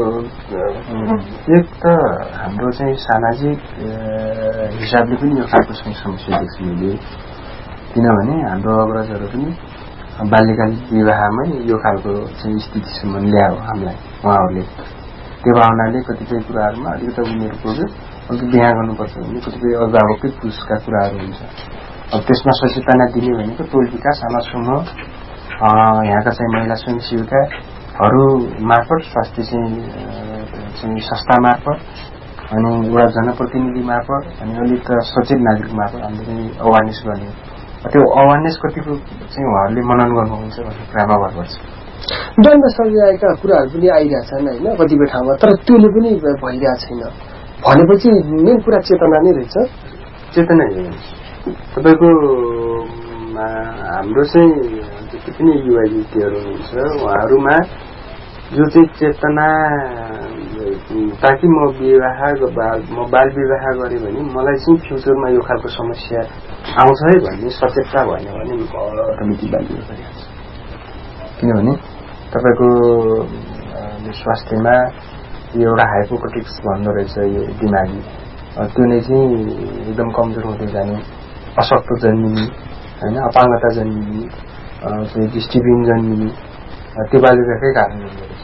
[SPEAKER 1] एक त हाम्रो चाहिँ सामाजिक हिसाबले पनि यो खालको समस्या देख्छु मैले किनभने हाम्रो अग्रजहरू पनि बाल्यकालीन विवाहमै यो खालको चाहिँ स्थितिसम्म ल्यायो हामीलाई उहाँहरूले त्यो भावनाले कतिपय कुराहरूमा अलिकति उमेर पुग्यो अलिक बिहा गर्नुपर्छ भने कतिपय अभिभावकै पुरुषका कुराहरू हुन्छ अब त्यसमा सचेतना दिने भनेको टोल विकास आमा समूह यहाँका चाहिँ महिला स्वयंसेविकाहरू मार्फत स्वास्थ्य चाहिँ संस्था मार्फत अनि एउटा जनप्रतिनिधि मार्फत अनि अलिक सचेत नागरिक मार्फत हामीले चाहिँ अवेरनेस गर्ने त्यो अवेरनेस कतिको चाहिँ उहाँहरूले मनन गर्नुहुन्छ भन्ने कुरामा भर पर्छ
[SPEAKER 2] दण्ड सजायका कुराहरू पनि आइरहेछन् होइन कतिपय ठाउँमा तर त्यसले पनि भइरहेको छैन भनेपछि मेन कुरा चेतना नै रहेछ
[SPEAKER 1] चेतना तपाईँको हाम्रो चाहिँ जति पनि युवा युवतीहरू हुनुहुन्छ उहाँहरूमा जो चाहिँ चेतना ताकि म विवाह म बाल विवाह गरेँ भने मलाई चाहिँ फ्युचरमा यो खालको समस्या आउँछ है भन्ने सचेतता भएन भने अटोमेटिक बाल विवाह गरिहाल्छ किनभने तपाईँको स्वास्थ्यमा एउटा हाइपोक्रेटिक्स भन्दो रहेछ यो दिमागी त्यो नै चाहिँ एकदम कमजोर हुँदै जाने अशक्त जन्मिने होइन अपाङ्गता जन्मिने दृष्टिबिन जन्मिने त्यो बाल विवाहकै कारण हुँदो रहेछ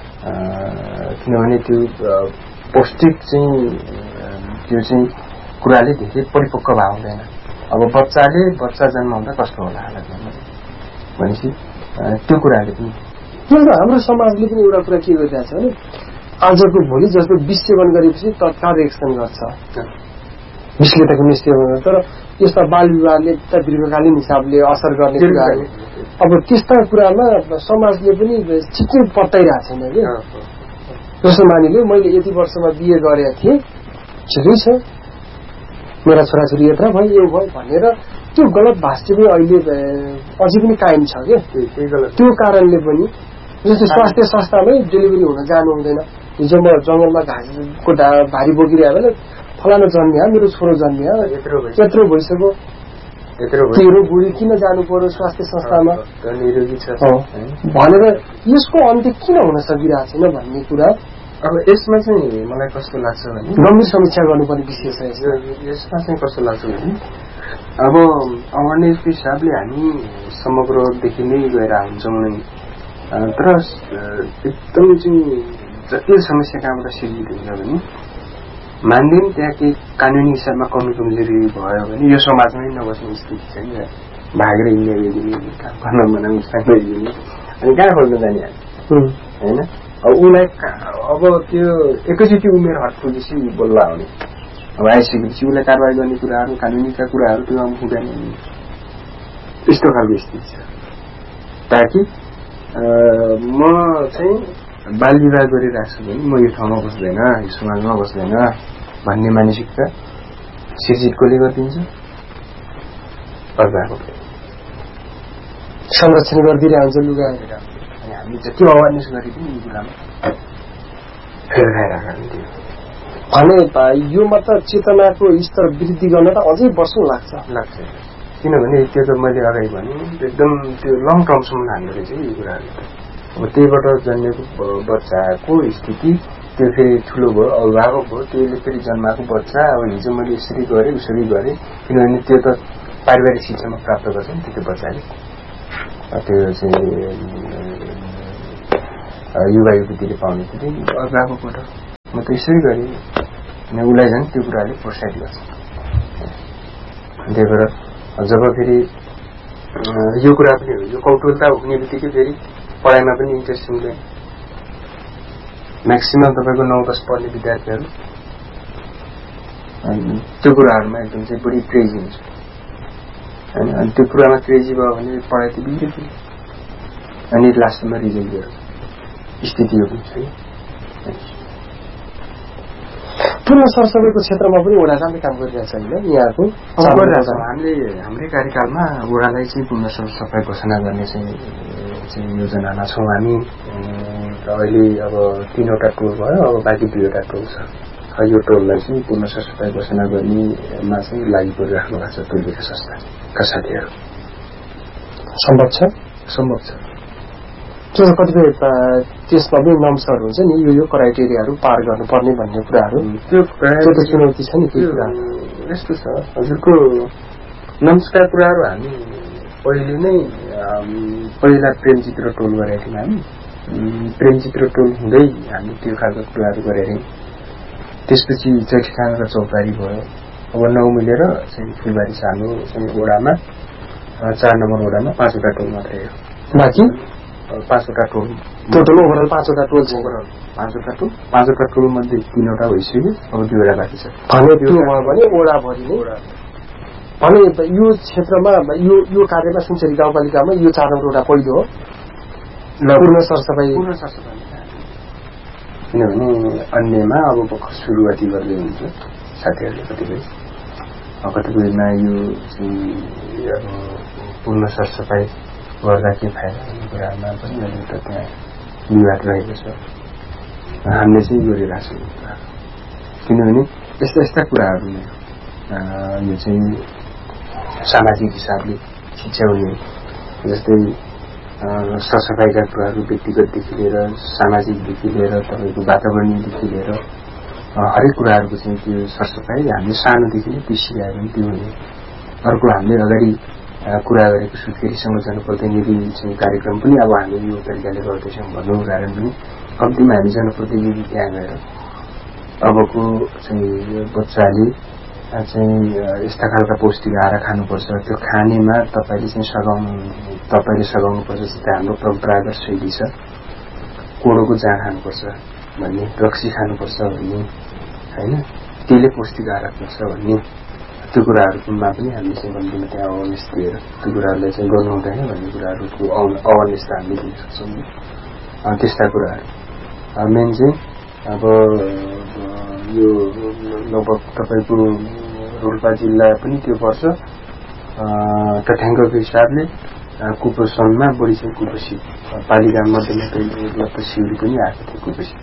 [SPEAKER 1] किनभने त्यो पौष्टिक चाहिँ त्यो चाहिँ कुराले धेरै परिपक्व भाव हुँदैन अब बच्चाले बच्चा जन्माउँदा कस्तो होला हालत भनेपछि त्यो कुराले पनि
[SPEAKER 2] हाम्रो समाजले पनि एउटा कुरा के गरिरहेको छ भने आजको भोलि जस्तो विष सेवन गरेपछि तत्काल रिएक्सन गर्छ विषले त कुनै सेवन गर्छ तर यस्ता बाल विवाहले दीर्घकालीन हिसाबले असर गर्ने कुराहरू अब त्यस्ता कुरामा समाजले पनि छिट्टै पत्ताइरहेको छैन कि जस्तो मानिलियो मैले यति वर्षमा बिहे गरेका थिएँ ठिकै छ मेरा छोराछोरी यत्र भयो यो भयो भनेर त्यो गलत भाष्य पनि अहिले अझै पनि कायम छ क्या त्यो कारणले पनि जस्तो स्वास्थ्य संस्थामै डेलिभरी हुन जानु हुँदैन हिजो म जंगलमा घाँसको भारी बोकिरहे बेला फलाना जन्मिया मेरो छोरो जन्मिया यत्रो भइसक्यो तेरो बुढी किन जानु पर्यो स्वास्थ्य संस्थामा भनेर यसको अन्त्य किन हुन सकिरहेको छैन भन्ने कुरा
[SPEAKER 1] अब यसमा चाहिँ मलाई कस्तो लाग्छ भने
[SPEAKER 2] गम्भीर समीक्षा गर्नुपर्ने विषय छ
[SPEAKER 1] यसमा चाहिँ कस्तो लाग्छ भने अब अवेरनेसको हिसाबले हामी समग्रदेखि नै गएर हुन्छौँ नै तर एकदम चाहिँ जटिल समस्या कहाँबाट सिर्जित हुन्छ भने मान्दिन त्यहाँ केही कानुनी हिसाबमा कमी कमजोरी भयो भने यो समाजमै नबस्ने स्थिति छ नि भागेर हिँड्ने गइदिने काम गर्न बनाउने गइदिने अनि कहाँ खोज्न जाने होइन अब उसलाई अब त्यो एकैचोटि उमेर हट पुगेपछि बल्ल आउने अब आइसकेपछि उसलाई कारवाही गर्ने कुराहरू कानुनीका कुराहरू त्यो हुँदैन यस्तो खालको स्थिति छ ताकि म चाहिँ बाल विवाह गरिरहेको छु भने म यो ठाउँमा बस्दैन यो समाजमा बस्दैन भन्ने मानसिकता सिर्जित कसले गरिदिन्छ अभिभावकले
[SPEAKER 2] संरक्षण गरिदिरहेको हुन्छ लुगा
[SPEAKER 1] अनि हामी जति अवेरनेस गरे पनि यो कुरामा फेर खाइरहेको
[SPEAKER 2] भने यो मात्र चेतनाको स्तर वृद्धि गर्न त अझै वर्षौं लाग्छ
[SPEAKER 1] लाग्छ किनभने त्यो त मैले अगाडि भने एकदम त्यो लङ टर्मसम्म हाल्ने रहेछ यो कुराहरू अब त्यहीबाट जन्मेको बच्चाको स्थिति त्यो फेरि ठुलो भयो अभिभावक भयो त्यसले फेरि जन्माएको बच्चा अब हिजो मैले यसरी गरेँ उसरी गरेँ किनभने त्यो त पारिवारिक शिक्षामा प्राप्त गर्छन् त्यो बच्चाले त्यो चाहिँ युवा युवतीले पाउने त्यो अभिभावकबाट म त यसरी गरेँ अनि उसलाई झन् त्यो कुराले प्रोत्साहित गर्छ। त्यही भएर जब फेरि यो कुरा पनि हो यो कौटुलता हुने बित्तिकै फेरि पढाइमा पनि इन्ट्रेस्ट हुँदैन। म्याक्सिमम तपाईँको नौ दस पढ्ने विद्यार्थीहरू त्यो कुराहरूमा एकदम चाहिँ बढी क्रेजी हुन्छ होइन। अनि त्यो कुरामा क्रेजी भयो भने पढाइ त बिग्रियो अनि लास्टमा रिजल्ट दिएर स्थिति हो पनि छैन।
[SPEAKER 2] पूर्ण सरसफाइको क्षेत्रमा पनि वडा राम्रो काम गरिरहेछ होइन यहाँको
[SPEAKER 1] गरिरहेछ। हामीले हाम्रै कार्यकालमा वडालाई चाहिँ पूर्ण सरसफाइ घोषणा गर्ने चाहिँ चाहिँ योजनामा छौँ हामी। र अहिले अब तीनवटा टोल भयो अब बाँकी दुईवटा टोल छ। यो टोललाई चाहिँ पूर्ण सरसफाइ घोषणा गर्नेमा चाहिँ लागि परिराख्नु भएको छ टोल विकास संस्थाका साथीहरू।
[SPEAKER 2] सम्भव छ
[SPEAKER 1] सम्भव छ
[SPEAKER 2] त्यो कतिपय त्यसमा पनि नम्सहरू हुन्छ नि यो यो क्राइटेरियाहरू पार गर्नुपर्ने भन्ने कुराहरू
[SPEAKER 1] त्यो
[SPEAKER 2] त्यो चुनौती छ नि। त्यो कुरा
[SPEAKER 1] यस्तो छ हजुरको नम्सका कुराहरू हामी पहिले नै पहिला प्रेमचित्र टोल गरेका थियौँ। हामी प्रेमचित्र टोल हुँदै हामी त्यो खालको कुराहरू गरेर त्यसपछि चैठीखाना र चौतारी भयो। अब नौ मिलेर चाहिँ फुलबारी सानो चाहिँ वडामा चार नम्बर वडामा पाँचवटा टोल मात्रै हो।
[SPEAKER 2] बाँकी
[SPEAKER 1] पाँचवटा टोल
[SPEAKER 2] टोटल ओभरअल पाँचवटा टोल छ।
[SPEAKER 1] पाँचवटा टोल पाँचवटा टोल मध्ये तीनवटा भइसक्यो अब दुईवटा बाँकी छ।
[SPEAKER 2] भने त्यो भयो भने वडाभरि नै भने यो क्षेत्रमा यो यो कार्यमा सुनसरी गाउँपालिकामा यो चार नम्बर वडा पहिलो हो पूर्ण सरसफाइ।
[SPEAKER 1] पूर्ण सरसफाइ किनभने अन्यमा अब भर्खर सुरुवाती गर्दै हुन्छ साथीहरूले कतिपय कतिपयमा यो चाहिँ अब पूर्ण सरसफाइ गर्दा के फाइदा भन्ने कुरामा पनि अलिकति त्यहाँ विवाद रहेको छ। हामीले चाहिँ गरिरहेको छौँ किनभने यस्ता यस्ता कुराहरू यो चाहिँ सामाजिक हिसाबले छिच्याउने जस्तै सरसफाइका कुराहरू व्यक्तिगतदेखि लिएर सामाजिकदेखि लिएर तपाईँको वातावरणीयदेखि लिएर हरेक कुराहरूको चाहिँ त्यो सरसफाइ हामीले सानोदेखि नै त्यो सिकायो भने त्यो हुने। अर्को हामीले अगाडि कुरा गरेको सुत्केरीसँग जनप्रतिनिधि चाहिँ कार्यक्रम पनि अब हामी यो तरिकाले गर्दैछौँ भन्नुको कारण पनि कम्तीमा हामी जनप्रतिनिधि त्यहाँ गएर अबको चाहिँ बच्चाले चाहिँ यस्ता खालका पौष्टिक आहार खानुपर्छ त्यो खानेमा तपाईँले चाहिँ सघाउनु तपाईँले सघाउनुपर्छ। जस्तै हाम्रो परम्परागत शैली छ कोडोको जाँड खानुपर्छ भन्ने रक्सी खानुपर्छ भन्ने होइन त्यसले पौष्टिक आहार राख्नुपर्छ भन्ने त्यो कुराहरूमा पनि हामीले चाहिँ कम्तीमा त्यहाँ अवेरनेस दिएर त्यो कुराहरूलाई चाहिँ गर्नु हुँदैन भन्ने कुराहरूको अवेरनेस त हामीले दिन सक्छौँ। त्यस्ता कुराहरू मेन चाहिँ अब यो लगभग तपाईँको रोल्पा जिल्ला पनि त्यो वर्ष तथ्याङ्कको हिसाबले कुपोषणमा बढी चाहिँ कुपोषित पालिका मध्येमा लगभग सिउरी पनि आएको थियो कुपोषित।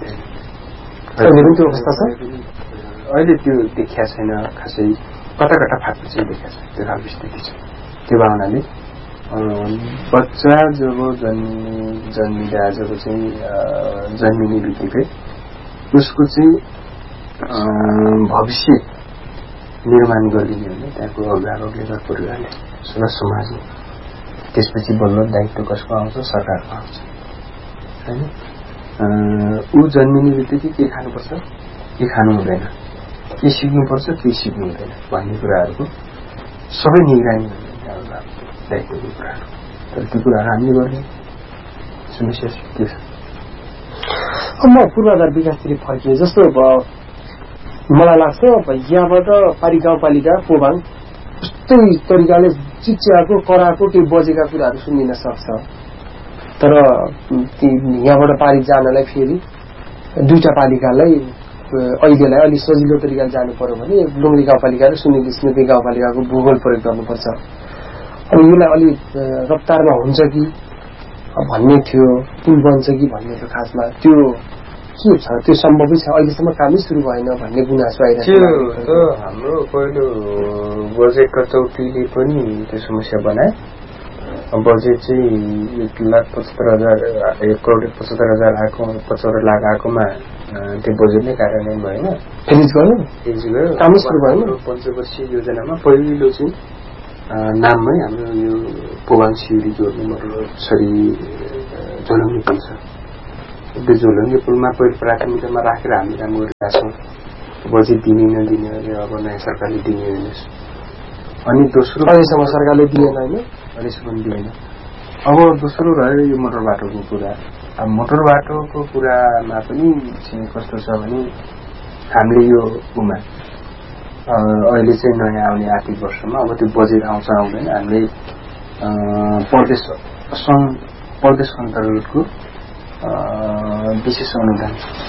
[SPEAKER 2] त्यो अवस्था छ
[SPEAKER 1] अहिले त्यो देखिया छैन खासै कता कता फाट्नु चाहिँ देखिया छ त्यो खालको स्थिति छ। त्यो भावनाले बच्चा जब जन्मिने जन्मिँदा जब चाहिँ जन्मिने बित्तिकै उसको चाहिँ भविष्य निर्माण गरिदिने भने त्यहाँको अभिभावकले घर परिवारले र समाजले त्यसपछि बल्ल दायित्व कसको आउँछ सरकारको आउँछ होइन। ऊ जन्मिने बित्तिकै के खानुपर्छ के खानु हुँदैन के सिक्नुपर्छ के सिक्नु हुँदैन भन्ने कुराहरूको सबै निगरानी गर्ने दायित्वको कुराहरू तर त्यो कुराहरू हामीले गर्ने समस्या के छ।
[SPEAKER 2] म पूर्वाधार विकासतिर फर्किएँ जस्तो मलाई लाग्छ यहाँबाट पारी गाउँपालिका पोबाङ यस्तै तरिकाले चिच्याको कराको केही बजेका कुराहरू सुनिन सक्छ तर यहाँबाट पारी जानलाई फेरि दुईटा पालिकालाई अहिलेलाई अलिक सजिलो तरिकाले जानु पर्यो भने लुम्री गाउँपालिका र सुनिल स्मृति गाउँपालिकाको भूगोल प्रयोग गर्नुपर्छ। अब यसलाई अलिक रफ्तारमा हुन्छ कि भन्ने थियो पुल बन्छ कि भन्ने थियो खासमा त्यो के छ त्यो सम्भवै छ अहिलेसम्म कामै सुरु भएन भन्ने गुनासो आइरहेको
[SPEAKER 1] छ। हाम्रो पहिलो बजेट कटौतीले पनि त्यो समस्या बनाए। बजेट चाहिँ एक लाख पचहत्तर हजार एक करोड पचहत्तर हजार आएको पचहत्तर लाख आएकोमा त्यो बजेट नै कार्यान्वयन भएन।
[SPEAKER 2] फेरि गयो
[SPEAKER 1] फेरि गयो
[SPEAKER 2] कामै सुरु भएन।
[SPEAKER 1] पञ्चवर्षीय योजनामा पहिलो चाहिँ नाममै हाम्रो यो पोवाङ सिउरी जोड्ने मोटर छरी झोलुङ्गे पुल छ। त्यो झोलुङ्गे पुलमा पहिलो प्राथमिकतामा राखेर हामी काम गरिरहेका छौँ। बजेट दिने नदिने अब नयाँ सरकारले दिने होइन। अनि दोस्रो
[SPEAKER 2] अहिलेसम्म सरकारले दिएन होइन,
[SPEAKER 1] अहिलेसम्म दिएन। अब दोस्रो रह्यो यो मोटर बाटोको कुरा। अब मोटर बाटोको कुरामा पनि चाहिँ कस्तो छ भने हामीले यो उमा अहिले चाहिँ नयाँ आउने आर्थिक वर्षमा अब त्यो बजेट आउँछ आउँदैन हामीले प्रदेश सङ्घ प्रदेश अन्तर्गतको विशेष अनुदान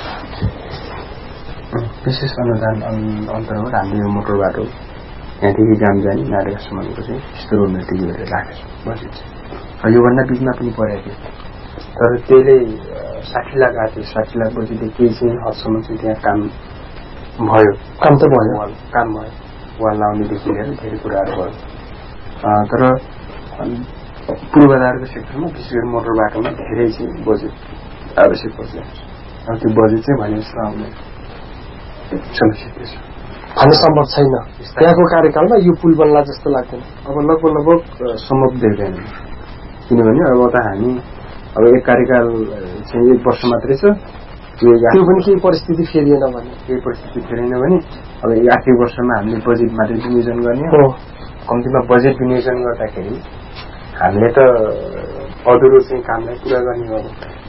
[SPEAKER 1] विशेष अनुदान अन्तर्गत हामीले यो मोटर बाटो यहाँदेखि गाम जाने नारेगासम्मको चाहिँ यस्तो उन्नति गरेर राखेको छ बजेट चाहिँ। योभन्दा बिचमा पनि परेको थियो तर त्यसले साठी लाख आएको थियो। साठी लाख बजेटले केही चाहिँ हदसम्म चाहिँ त्यहाँ काम भयो,
[SPEAKER 2] काम त भयो,
[SPEAKER 1] काम भयो, वाल लाउनेदेखि लिएर धेरै कुराहरू भयो। तर पूर्वाधारको सेक्टरमा विशेष गरी मोटर बाटोमा धेरै चाहिँ बजेट आवश्यक पर्छ। अब त्यो बजेट चाहिँ भने जस्तो आउने समस्या त्यो छ,
[SPEAKER 2] भन्ने सम्भव छैन। त्यहाँको कार्यकालमा यो पुल बन्ला जस्तो लाग्दैन।
[SPEAKER 1] अब लगभग लगभग सम्भव देख्दैन, किनभने अब त हामी अब एक कार्यकाल चाहिँ एक वर्ष मात्रै छ।
[SPEAKER 2] त्यो पनि केही परिस्थिति फेरिएन भने
[SPEAKER 1] केही परिस्थिति फेरेन भने अब आर्थिक वर्षमा हामीले बजेट मात्रै विनियोजन गर्ने हो। कम्तीमा बजेट विनियोजन गर्दाखेरि हामीले त अधुरो चाहिँ कामलाई पुरा गर्ने हो।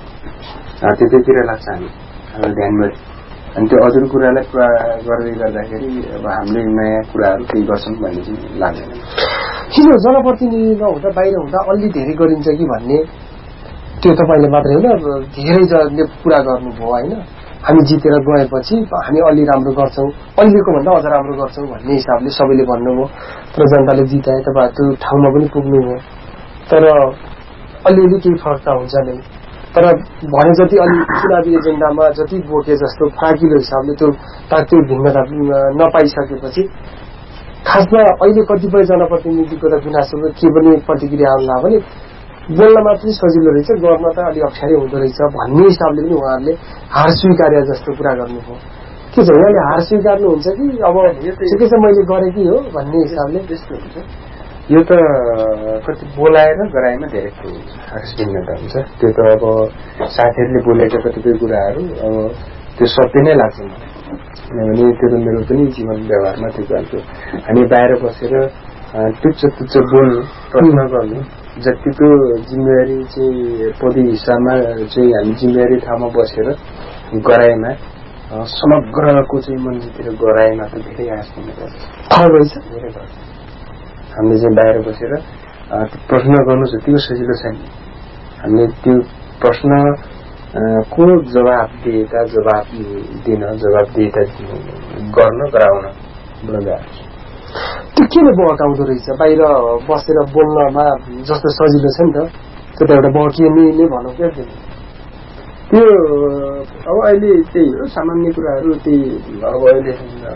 [SPEAKER 1] त्यतैतिर लाग्छ हामी हाम्रो ध्यान गरी। अनि त्यो अधुरो कुरालाई पुरा गर्दै गर्दाखेरि अब हामीले नयाँ कुराहरू केही गर्छौँ भन्ने चाहिँ लाग्दैन।
[SPEAKER 2] किन जनप्रतिनिधि नहुँदा बाहिर हुँदा अलि धेरै गरिन्छ कि भन्ने, त्यो तपाईँले मात्रै होइन धेरैजनाले पुरा गर्नुभयो होइन। हामी जितेर गएपछि हामी अलि राम्रो गर्छौँ, अहिलेको भन्दा अझ राम्रो गर्छौँ भन्ने हिसाबले सबैले भन्नुभयो। तर जनताले जिताए, तपाईँ त्यो ठाउँमा पनि पुग्नुभयो। तर अलिअलि केही फरक त हुन्छ नै। तर भने जति अलि चुनावी एजेन्डामा जति बोके जस्तो फराकिलो हिसाबले त्यो त्यो भिन्नता नपाइसकेपछि खासमा अहिले कतिपय जनप्रतिनिधिको त गुनासोको के पनि प्रतिक्रिया आउला भने बोल्न मात्रै सजिलो रहेछ, गर्न त अलिक अप्ठ्यारै हुँदो रहेछ भन्ने हिसाबले पनि उहाँहरूले हार स्वीकार्य जस्तो कुरा गर्नुभयो। के छ उहाँले हार स्वीकार्नुहुन्छ कि अब ठिकै छ मैले गरेकी हो भन्ने हिसाबले?
[SPEAKER 1] त्यस्तो हुन्छ। यो त कति बोलाएर गराइमा धेरै भिन्नता हुन्छ। त्यो त अब साथीहरूले बोलेका कतिपय कुराहरू अब त्यो सत्य नै लाग्छ मलाई, किनभने त्यो त मेरो पनि जीवन व्यवहारमा त्यो गर्छु। हामी बाहिर बसेर टुच्च टुच्च बोल्नु प्रश्न गर्नु जतिको जिम्मेवारी चाहिँ पदी हिसाबमा चाहिँ हामी जिम्मेवारी ठाउँमा बसेर गराइमा समग्रको चाहिँ मन्दिरतिर गराइमा त धेरै आश हुने गर्छ। धेरै गर्छ। हामीले चाहिँ बाहिर बसेर प्रश्न गर्नु जतिको सजिलो छैन, हामीले त्यो प्रश्न को जवाबदिएता जवाब दिन जवाबदिएता गर्न गराउन बुझ्दा
[SPEAKER 2] त्यो किन बहकाउँदो रहेछ? बाहिर बसेर बोल्नमा जस्तो सजिलो छ नि त, त्यो त एउटा बहकिने नै भनौँ क्या।
[SPEAKER 1] त्यो अब अहिले त्यही हो सामान्य कुराहरू। त्यही अब अहिले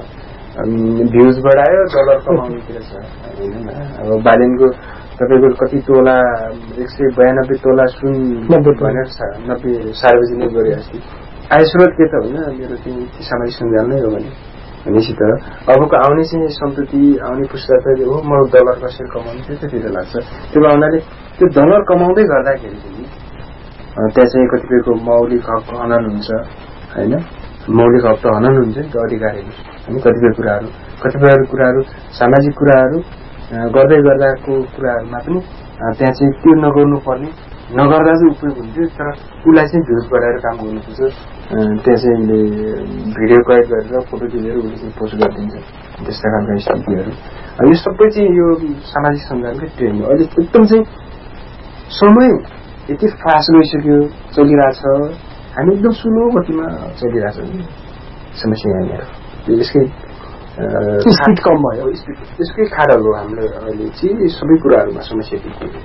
[SPEAKER 1] भ्युज बढायो डलर कमाउनेतिर छ होइन। अब बालेनको तपाईँको कति तोला एक सय बयानब्बे तोला सुन भनेर नब्बे सार्वजनिक गरे अस्ति। आय स्रोत के त होइन मेरो चाहिँ सामाजिक सञ्जाल नै हो भने भनेपछि त अबको आउने चाहिँ सन्तति आउने पुस्ताले हो म डलर कसरी कमाउनु त्यतातिर लाग्छ। त्यो भावनाले त्यो डलर कमाउँदै गर्दाखेरि पनि त्यहाँ चाहिँ कतिपयको मौलिक हक हनन हुन्छ होइन। मौलिक हक त हनन हुन्छ नि त अधिकारहरू। अनि कतिपय कुराहरू कतिपय कुराहरू सामाजिक कुराहरू गर्दै गर्दाको कुराहरूमा पनि त्यहाँ चाहिँ त्यो नगर्नु पर्ने नगर्दा चाहिँ उपयोग हुन्थ्यो। तर उसलाई चाहिँ भ्युज बढाएर काम गर्नुपर्छ। त्यहाँ चाहिँ भिडियो कैद गरेर फोटो खिचेर उसले चाहिँ पोस्ट गरिदिन्छ त्यस्ता खालका स्थितिहरू। यो सबै चाहिँ यो सामाजिक सञ्जालकै ट्रेन्ड हो। अहिले एकदम चाहिँ समय यति फास्ट गइसक्यो, चलिरहेछ। हामी एकदम स्लो गतिमा चलिरहेछ समस्या यहाँनिर। यसकै
[SPEAKER 2] स्पिड कम भयो,
[SPEAKER 1] यसकै कारण हो हाम्रो अहिले चाहिँ सबै कुराहरूमा समस्या देखिएको।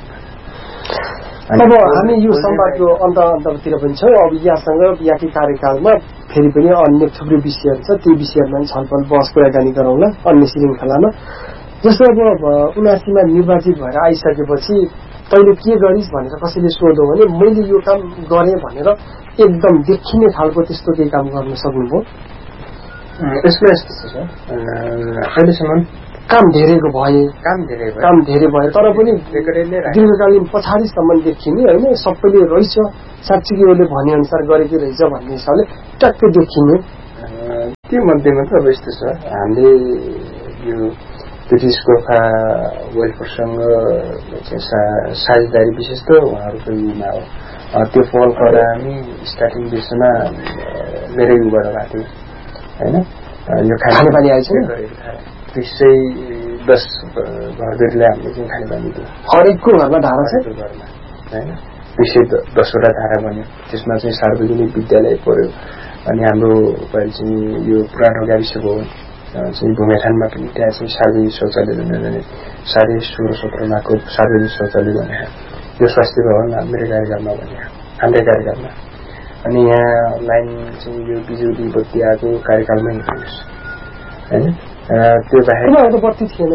[SPEAKER 2] अब हामी यो संवादको अन्त अन्ततिर पनि छौँ। अब यहाँसँग यहाँकै कार्यकालमा फेरि पनि अन्य थुप्रै विषयहरू छ, ती विषयहरूमा पनि छलफल बहस कुराकानी गरौँला अन्य श्रृङ्खलामा। जस्तो अब उनासीमा निर्वाचित भएर आइसकेपछि तैँले के गरिस् भनेर कसैले सोध्यो भने मैले यो काम गरेँ भनेर एकदम देखिने खालको त्यस्तो केही काम गर्न सक्नुभयो?
[SPEAKER 1] यसको यस्तो छ अहिलेसम्म
[SPEAKER 2] काम धेरैको भए
[SPEAKER 1] काम धेरै भयो
[SPEAKER 2] काम धेरै भयो तर पनि
[SPEAKER 1] रेकर्डले
[SPEAKER 2] दीर्घकालीन पछाडिसम्म देखिने होइन सबैले रहेछ साँच्चै उसले भनेअनुसार गरेकै रहेछ भन्ने हिसाबले ट्याक्कै देखिने
[SPEAKER 1] त्यो मध्येमा त अब यस्तो छ हामीले यो ब्रिटिस गोर्खा वेलफेयरसँग साझेदारी विशेष त उहाँहरूको युमा हो त्यो पहल गर्दा हामी स्टार्टिङ विषयमा मेरै उबाट भएको थियो होइन यो
[SPEAKER 2] खानेपानी आएछ
[SPEAKER 1] दुई सय दस घरधुरीलाई हामीले चाहिँ खानेपानी दियो
[SPEAKER 2] हरेकको घरमा धारा छ
[SPEAKER 1] घरमा होइन दुई सय दसवटा धारा बन्यो त्यसमा चाहिँ सार्वजनिक विद्यालय पर्यो अनि हाम्रो पहिले चाहिँ यो पुरानो गाविस भवन चाहिँ भूमिठानमा पनि त्यहाँ चाहिँ सार्वजनिक शौचालय बन्यो साढे सोह्र सत्रमा को सार्वजनिक शौचालय बने यो स्वास्थ्य भवन मेरो कार्यकालमा बने हाम्रै कार्यकालमा अनि यहाँ लाइन चाहिँ यो बिजुली बत्ती आएको कार्यकालमै हेर्नुहोस् होइन त्यो बाहेक
[SPEAKER 2] बत्ती थिएन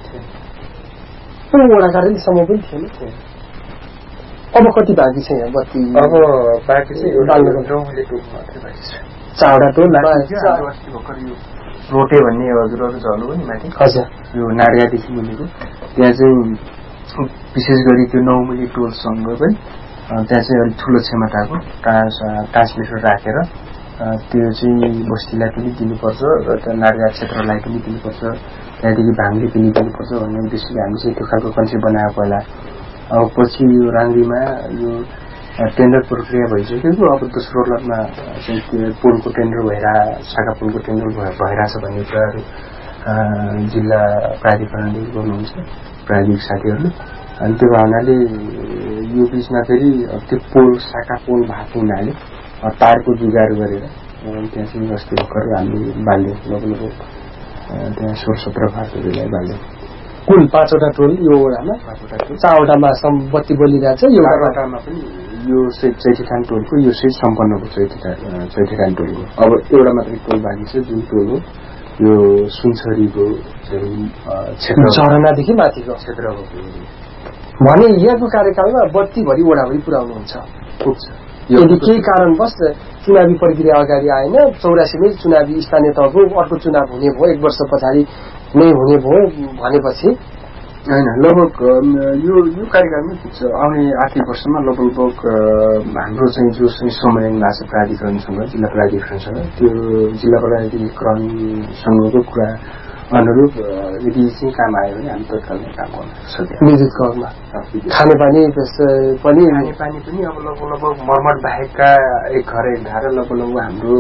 [SPEAKER 2] वडा कार्यालयसम्म पनि थिएन अब कति बाँकी छ यहाँ बत्ती
[SPEAKER 1] अब बाँकी चाहिँ नौले टोल मात्रै बाँकी छ
[SPEAKER 2] चावडा टोल
[SPEAKER 1] भर्खर यो रोटे भन्ने हजुरहरू झर्नु हो नि माथि
[SPEAKER 2] हजुर यो
[SPEAKER 1] नाडियादेखि मुनिको त्यहाँ चाहिँ विशेष गरी त्यो नौमुली टोलसँग पनि त्यहाँ चाहिँ अलिक ठुलो क्षमताको ट्रान्स ट्रान्समिटर राखेर त्यो चाहिँ बस्तीलाई पनि दिनुपर्छ र त्यो नाडिया क्षेत्रलाई पनि दिनुपर्छ त्यहाँदेखि भाङले पनि दिनुपर्छ भन्ने उद्देश्यले हामी चाहिँ त्यो खालको कन्सेप्ट बनायो पहिला अब पछि यो राङ्गीमा यो टेन्डर प्रक्रिया भइसक्यो अब दोस्रो लटमा चाहिँ त्यो पुलको टेन्डर भएर शाखा पुलको टेन्डर भइरहेछ भन्ने कुराहरू जिल्ला प्राधिकरणले गर्नुहुन्छ प्राविधिक साथीहरूले अनि त्यो भावनाले यो बिचमा फेरि त्यो पोल शाखा पोल भएको हुनाले तारको जुगाड गरेर त्यहाँ चाहिँ अस्ति भर्खर हामीले बाल्यौँ लगभग त्यहाँ सोह्र सत्र घरहरूलाई बाल्यौँ
[SPEAKER 2] कुल पाँचवटा टोल यो वडामा
[SPEAKER 1] पाँचवटा टोल
[SPEAKER 2] चारवटामा बत्ती बलिरहेछ यो
[SPEAKER 1] वडामा पनि यो चैतीठान टोलको यो चाहिँ सम्पन्नको चैतीठान चैतीठान टोलको अब एउटा मात्रै टोल बाँकी छ जुन टोल हो यो सुनसरीको क्षेत्र
[SPEAKER 2] झरनादेखि माथिको क्षेत्र हो भने यहाँको कार्यकालमा बत्तीभरि वडाभरि पुर्याउनुहुन्छ
[SPEAKER 1] पुग्छ
[SPEAKER 2] यदि केही कारणवश चुनावी प्रक्रिया अगाडि आएन चौरासीमै चुनावी स्थानीय तहको अर्को चुनाव हुने भयो एक वर्ष पछाडि नै हुने भयो भनेपछि
[SPEAKER 1] होइन लगभग यो यो कार्यक्रममै पुग्छ आउने आर्थिक वर्षमा लगभग हाम्रो चाहिँ जो चाहिँ समन्वय भएको छ प्राधिकरणसँग जिल्ला प्राधिकरणसँग त्यो जिल्ला प्राधिकरणसँगको कुरा अनुरूप यदि चाहिँ काम आयो भने हामी तत्कालमै काम गर्न सक्छौँ
[SPEAKER 2] विद्युत करमा खानेपानी पनि
[SPEAKER 1] खानेपानी पनि अब लगभग लगभग मर्मत बाहेकका एक घर एक धारा लगभग लगभग हाम्रो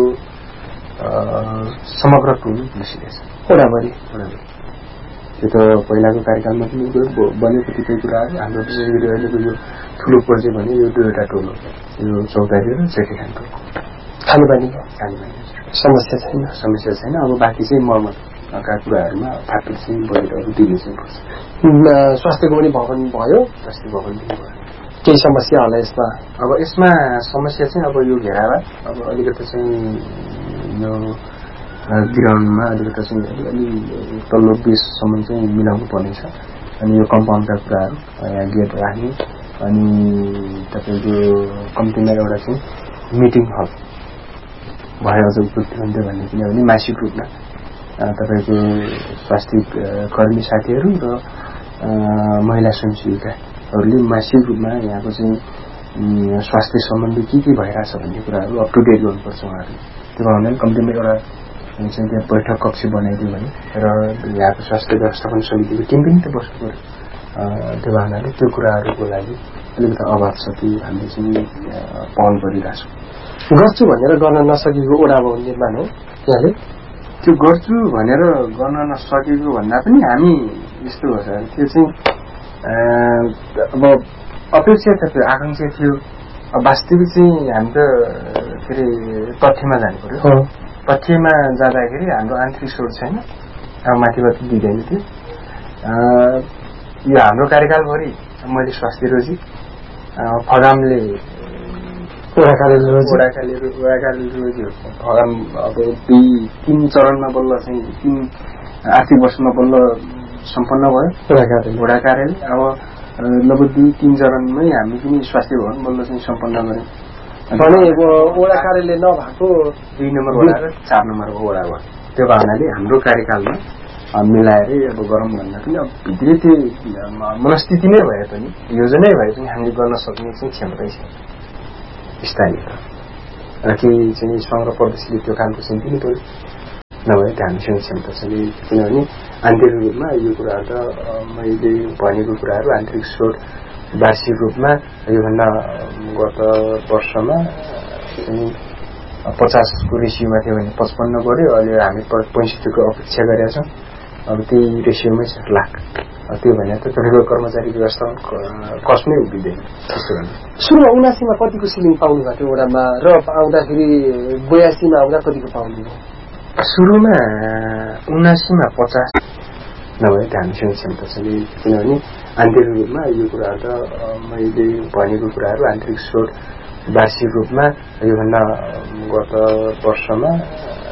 [SPEAKER 1] समग्र टोल बसिरहेछ
[SPEAKER 2] वडाभरि
[SPEAKER 1] त्यो त पहिलाको कार्यक्रममा पनि बन्यो कतिपय कुराहरू हाम्रो विशेष गरी अहिलेको यो ठुलो प्रोजेक्ट भने यो दुईवटा टोल हो यो चौतारी र चेटीखान टोल
[SPEAKER 2] खानेपानीको
[SPEAKER 1] खानेपानी
[SPEAKER 2] समस्या छैन
[SPEAKER 1] समस्या छैन अब बाँकी चाहिँ मर्मत का कुराहरूमा फाटल चाहिँ बजेटहरू दिने चाहिँ पर्छ
[SPEAKER 2] स्वास्थ्यको पनि भवन भयो
[SPEAKER 1] स्वास्थ्य भवन पनि भयो
[SPEAKER 2] केही समस्या होला यसमा
[SPEAKER 1] अब यसमा समस्या चाहिँ अब यो घेरावा अब अलिकति चाहिँ यो ग्राउन्डमा अलिकति चाहिँ अलि तल्लो बेससम्म चाहिँ मिलाउनु पर्नेछ अनि यो कम्पाउन्डका कुराहरू यहाँ गेट राख्ने अनि तपाईँको कम्तीमा एउटा चाहिँ मिटिङ हल भयो अझ उपयुक्त हुन्थ्यो भन्ने किनभने मासिक रूपमा तपाईँको स्वास्थ्य कर्मी साथीहरू र महिला स्वयंसेविकाहरूले मासिक रूपमा यहाँको चाहिँ स्वास्थ्य सम्बन्धी के के भइरहेछ भन्ने कुराहरू अप टु डेट गर्नुपर्छ उहाँहरूले त्यो भावनाले कम्तीमा एउटा चाहिँ त्यहाँ बैठक कक्ष बनाइदियो भने र यहाँको स्वास्थ्य व्यवस्थापन समितिको टिम पनि त बस्नु पऱ्यो त्यो भावनाले त्यो कुराहरूको लागि अलिकति अभाव छ कि हामीले चाहिँ पहल गरिरहेछौँ
[SPEAKER 2] गर्छु भनेर गर्न नसकेको वडा भवन निर्माण हो यहाँले
[SPEAKER 1] त्यो गर्छु भनेर गर्न नसकेको भन्दा पनि हामी यस्तो हो सर त्यो चाहिँ अब अपेक्षा त थियो आकांक्षा थियो वास्तविक चाहिँ हामी त के अरे तथ्यमा जानु पर्यो तथ्यमा जाँदाखेरि हाम्रो आन्तरिक स्रोत छैन अब माथिबाट दिँदैन थियो यो हाम्रो कार्यकालभरि मैले स्वास्थ्य रोजी फगामले
[SPEAKER 2] वडा कार्यालय
[SPEAKER 1] रोजी फगाम अब दुई तीन चरणमा बल्ल चाहिँ तीन आर्थिक वर्षमा बल्ल सम्पन्न भयो
[SPEAKER 2] वडा कार्यालय
[SPEAKER 1] वडा कार्यालय अब लगभग दुई तीन चरणमै हामी पनि स्वास्थ्य भवन बल्ल चाहिँ सम्पन्न गर्यौँ
[SPEAKER 2] भने वडा कार्यालय नभएको
[SPEAKER 1] दुई नम्बर वडा र चार नम्बरको वडा भयो त्यो भावनाले हाम्रो कार्यकालमा मिलाएरै अब गरौँ भन्दा पनि अब भित्री त्यो मनस्थिति नै भए पनि योजनै भए पनि हामीले गर्न सक्ने चाहिँ क्षमतै छ स्थानीय र केही चाहिँ सङ्घ र प्रदेशले त्यो कामको चाहिँ दिनु पर्यो नभए त्यो हामीसँग क्षमता छैन किनभने आन्तरिक रूपमा यो कुराहरू त मैले भनेको कुराहरू आन्तरिक स्रोत वार्षिक रूपमा योभन्दा गत वर्षमा पचासको रेसियोमा थियो भने पचपन्न बढ्यो अहिले हामी पैँसठीको अपेक्षा गरेका छौँ अब त्यही रेसियोमै छ लाख त्यो भने त तपाईँको कर्मचारी व्यवस्थापन कस्ट नै उभिँदैन
[SPEAKER 2] सुरुमा उनासीमा कतिको सिलिङ पाउनु भएको थियो वडामा र आउँदाखेरि बयासीमा आउँदा कतिको पाउनु
[SPEAKER 1] सुरुमा उनासीमा पचास नभए त हामीसँग क्षमता छैन किनभने आन्तरिक रूपमा यो कुराहरू त मैले भनेको कुराहरू आन्तरिक स्रोत वार्षिक रूपमा योभन्दा गत वर्षमा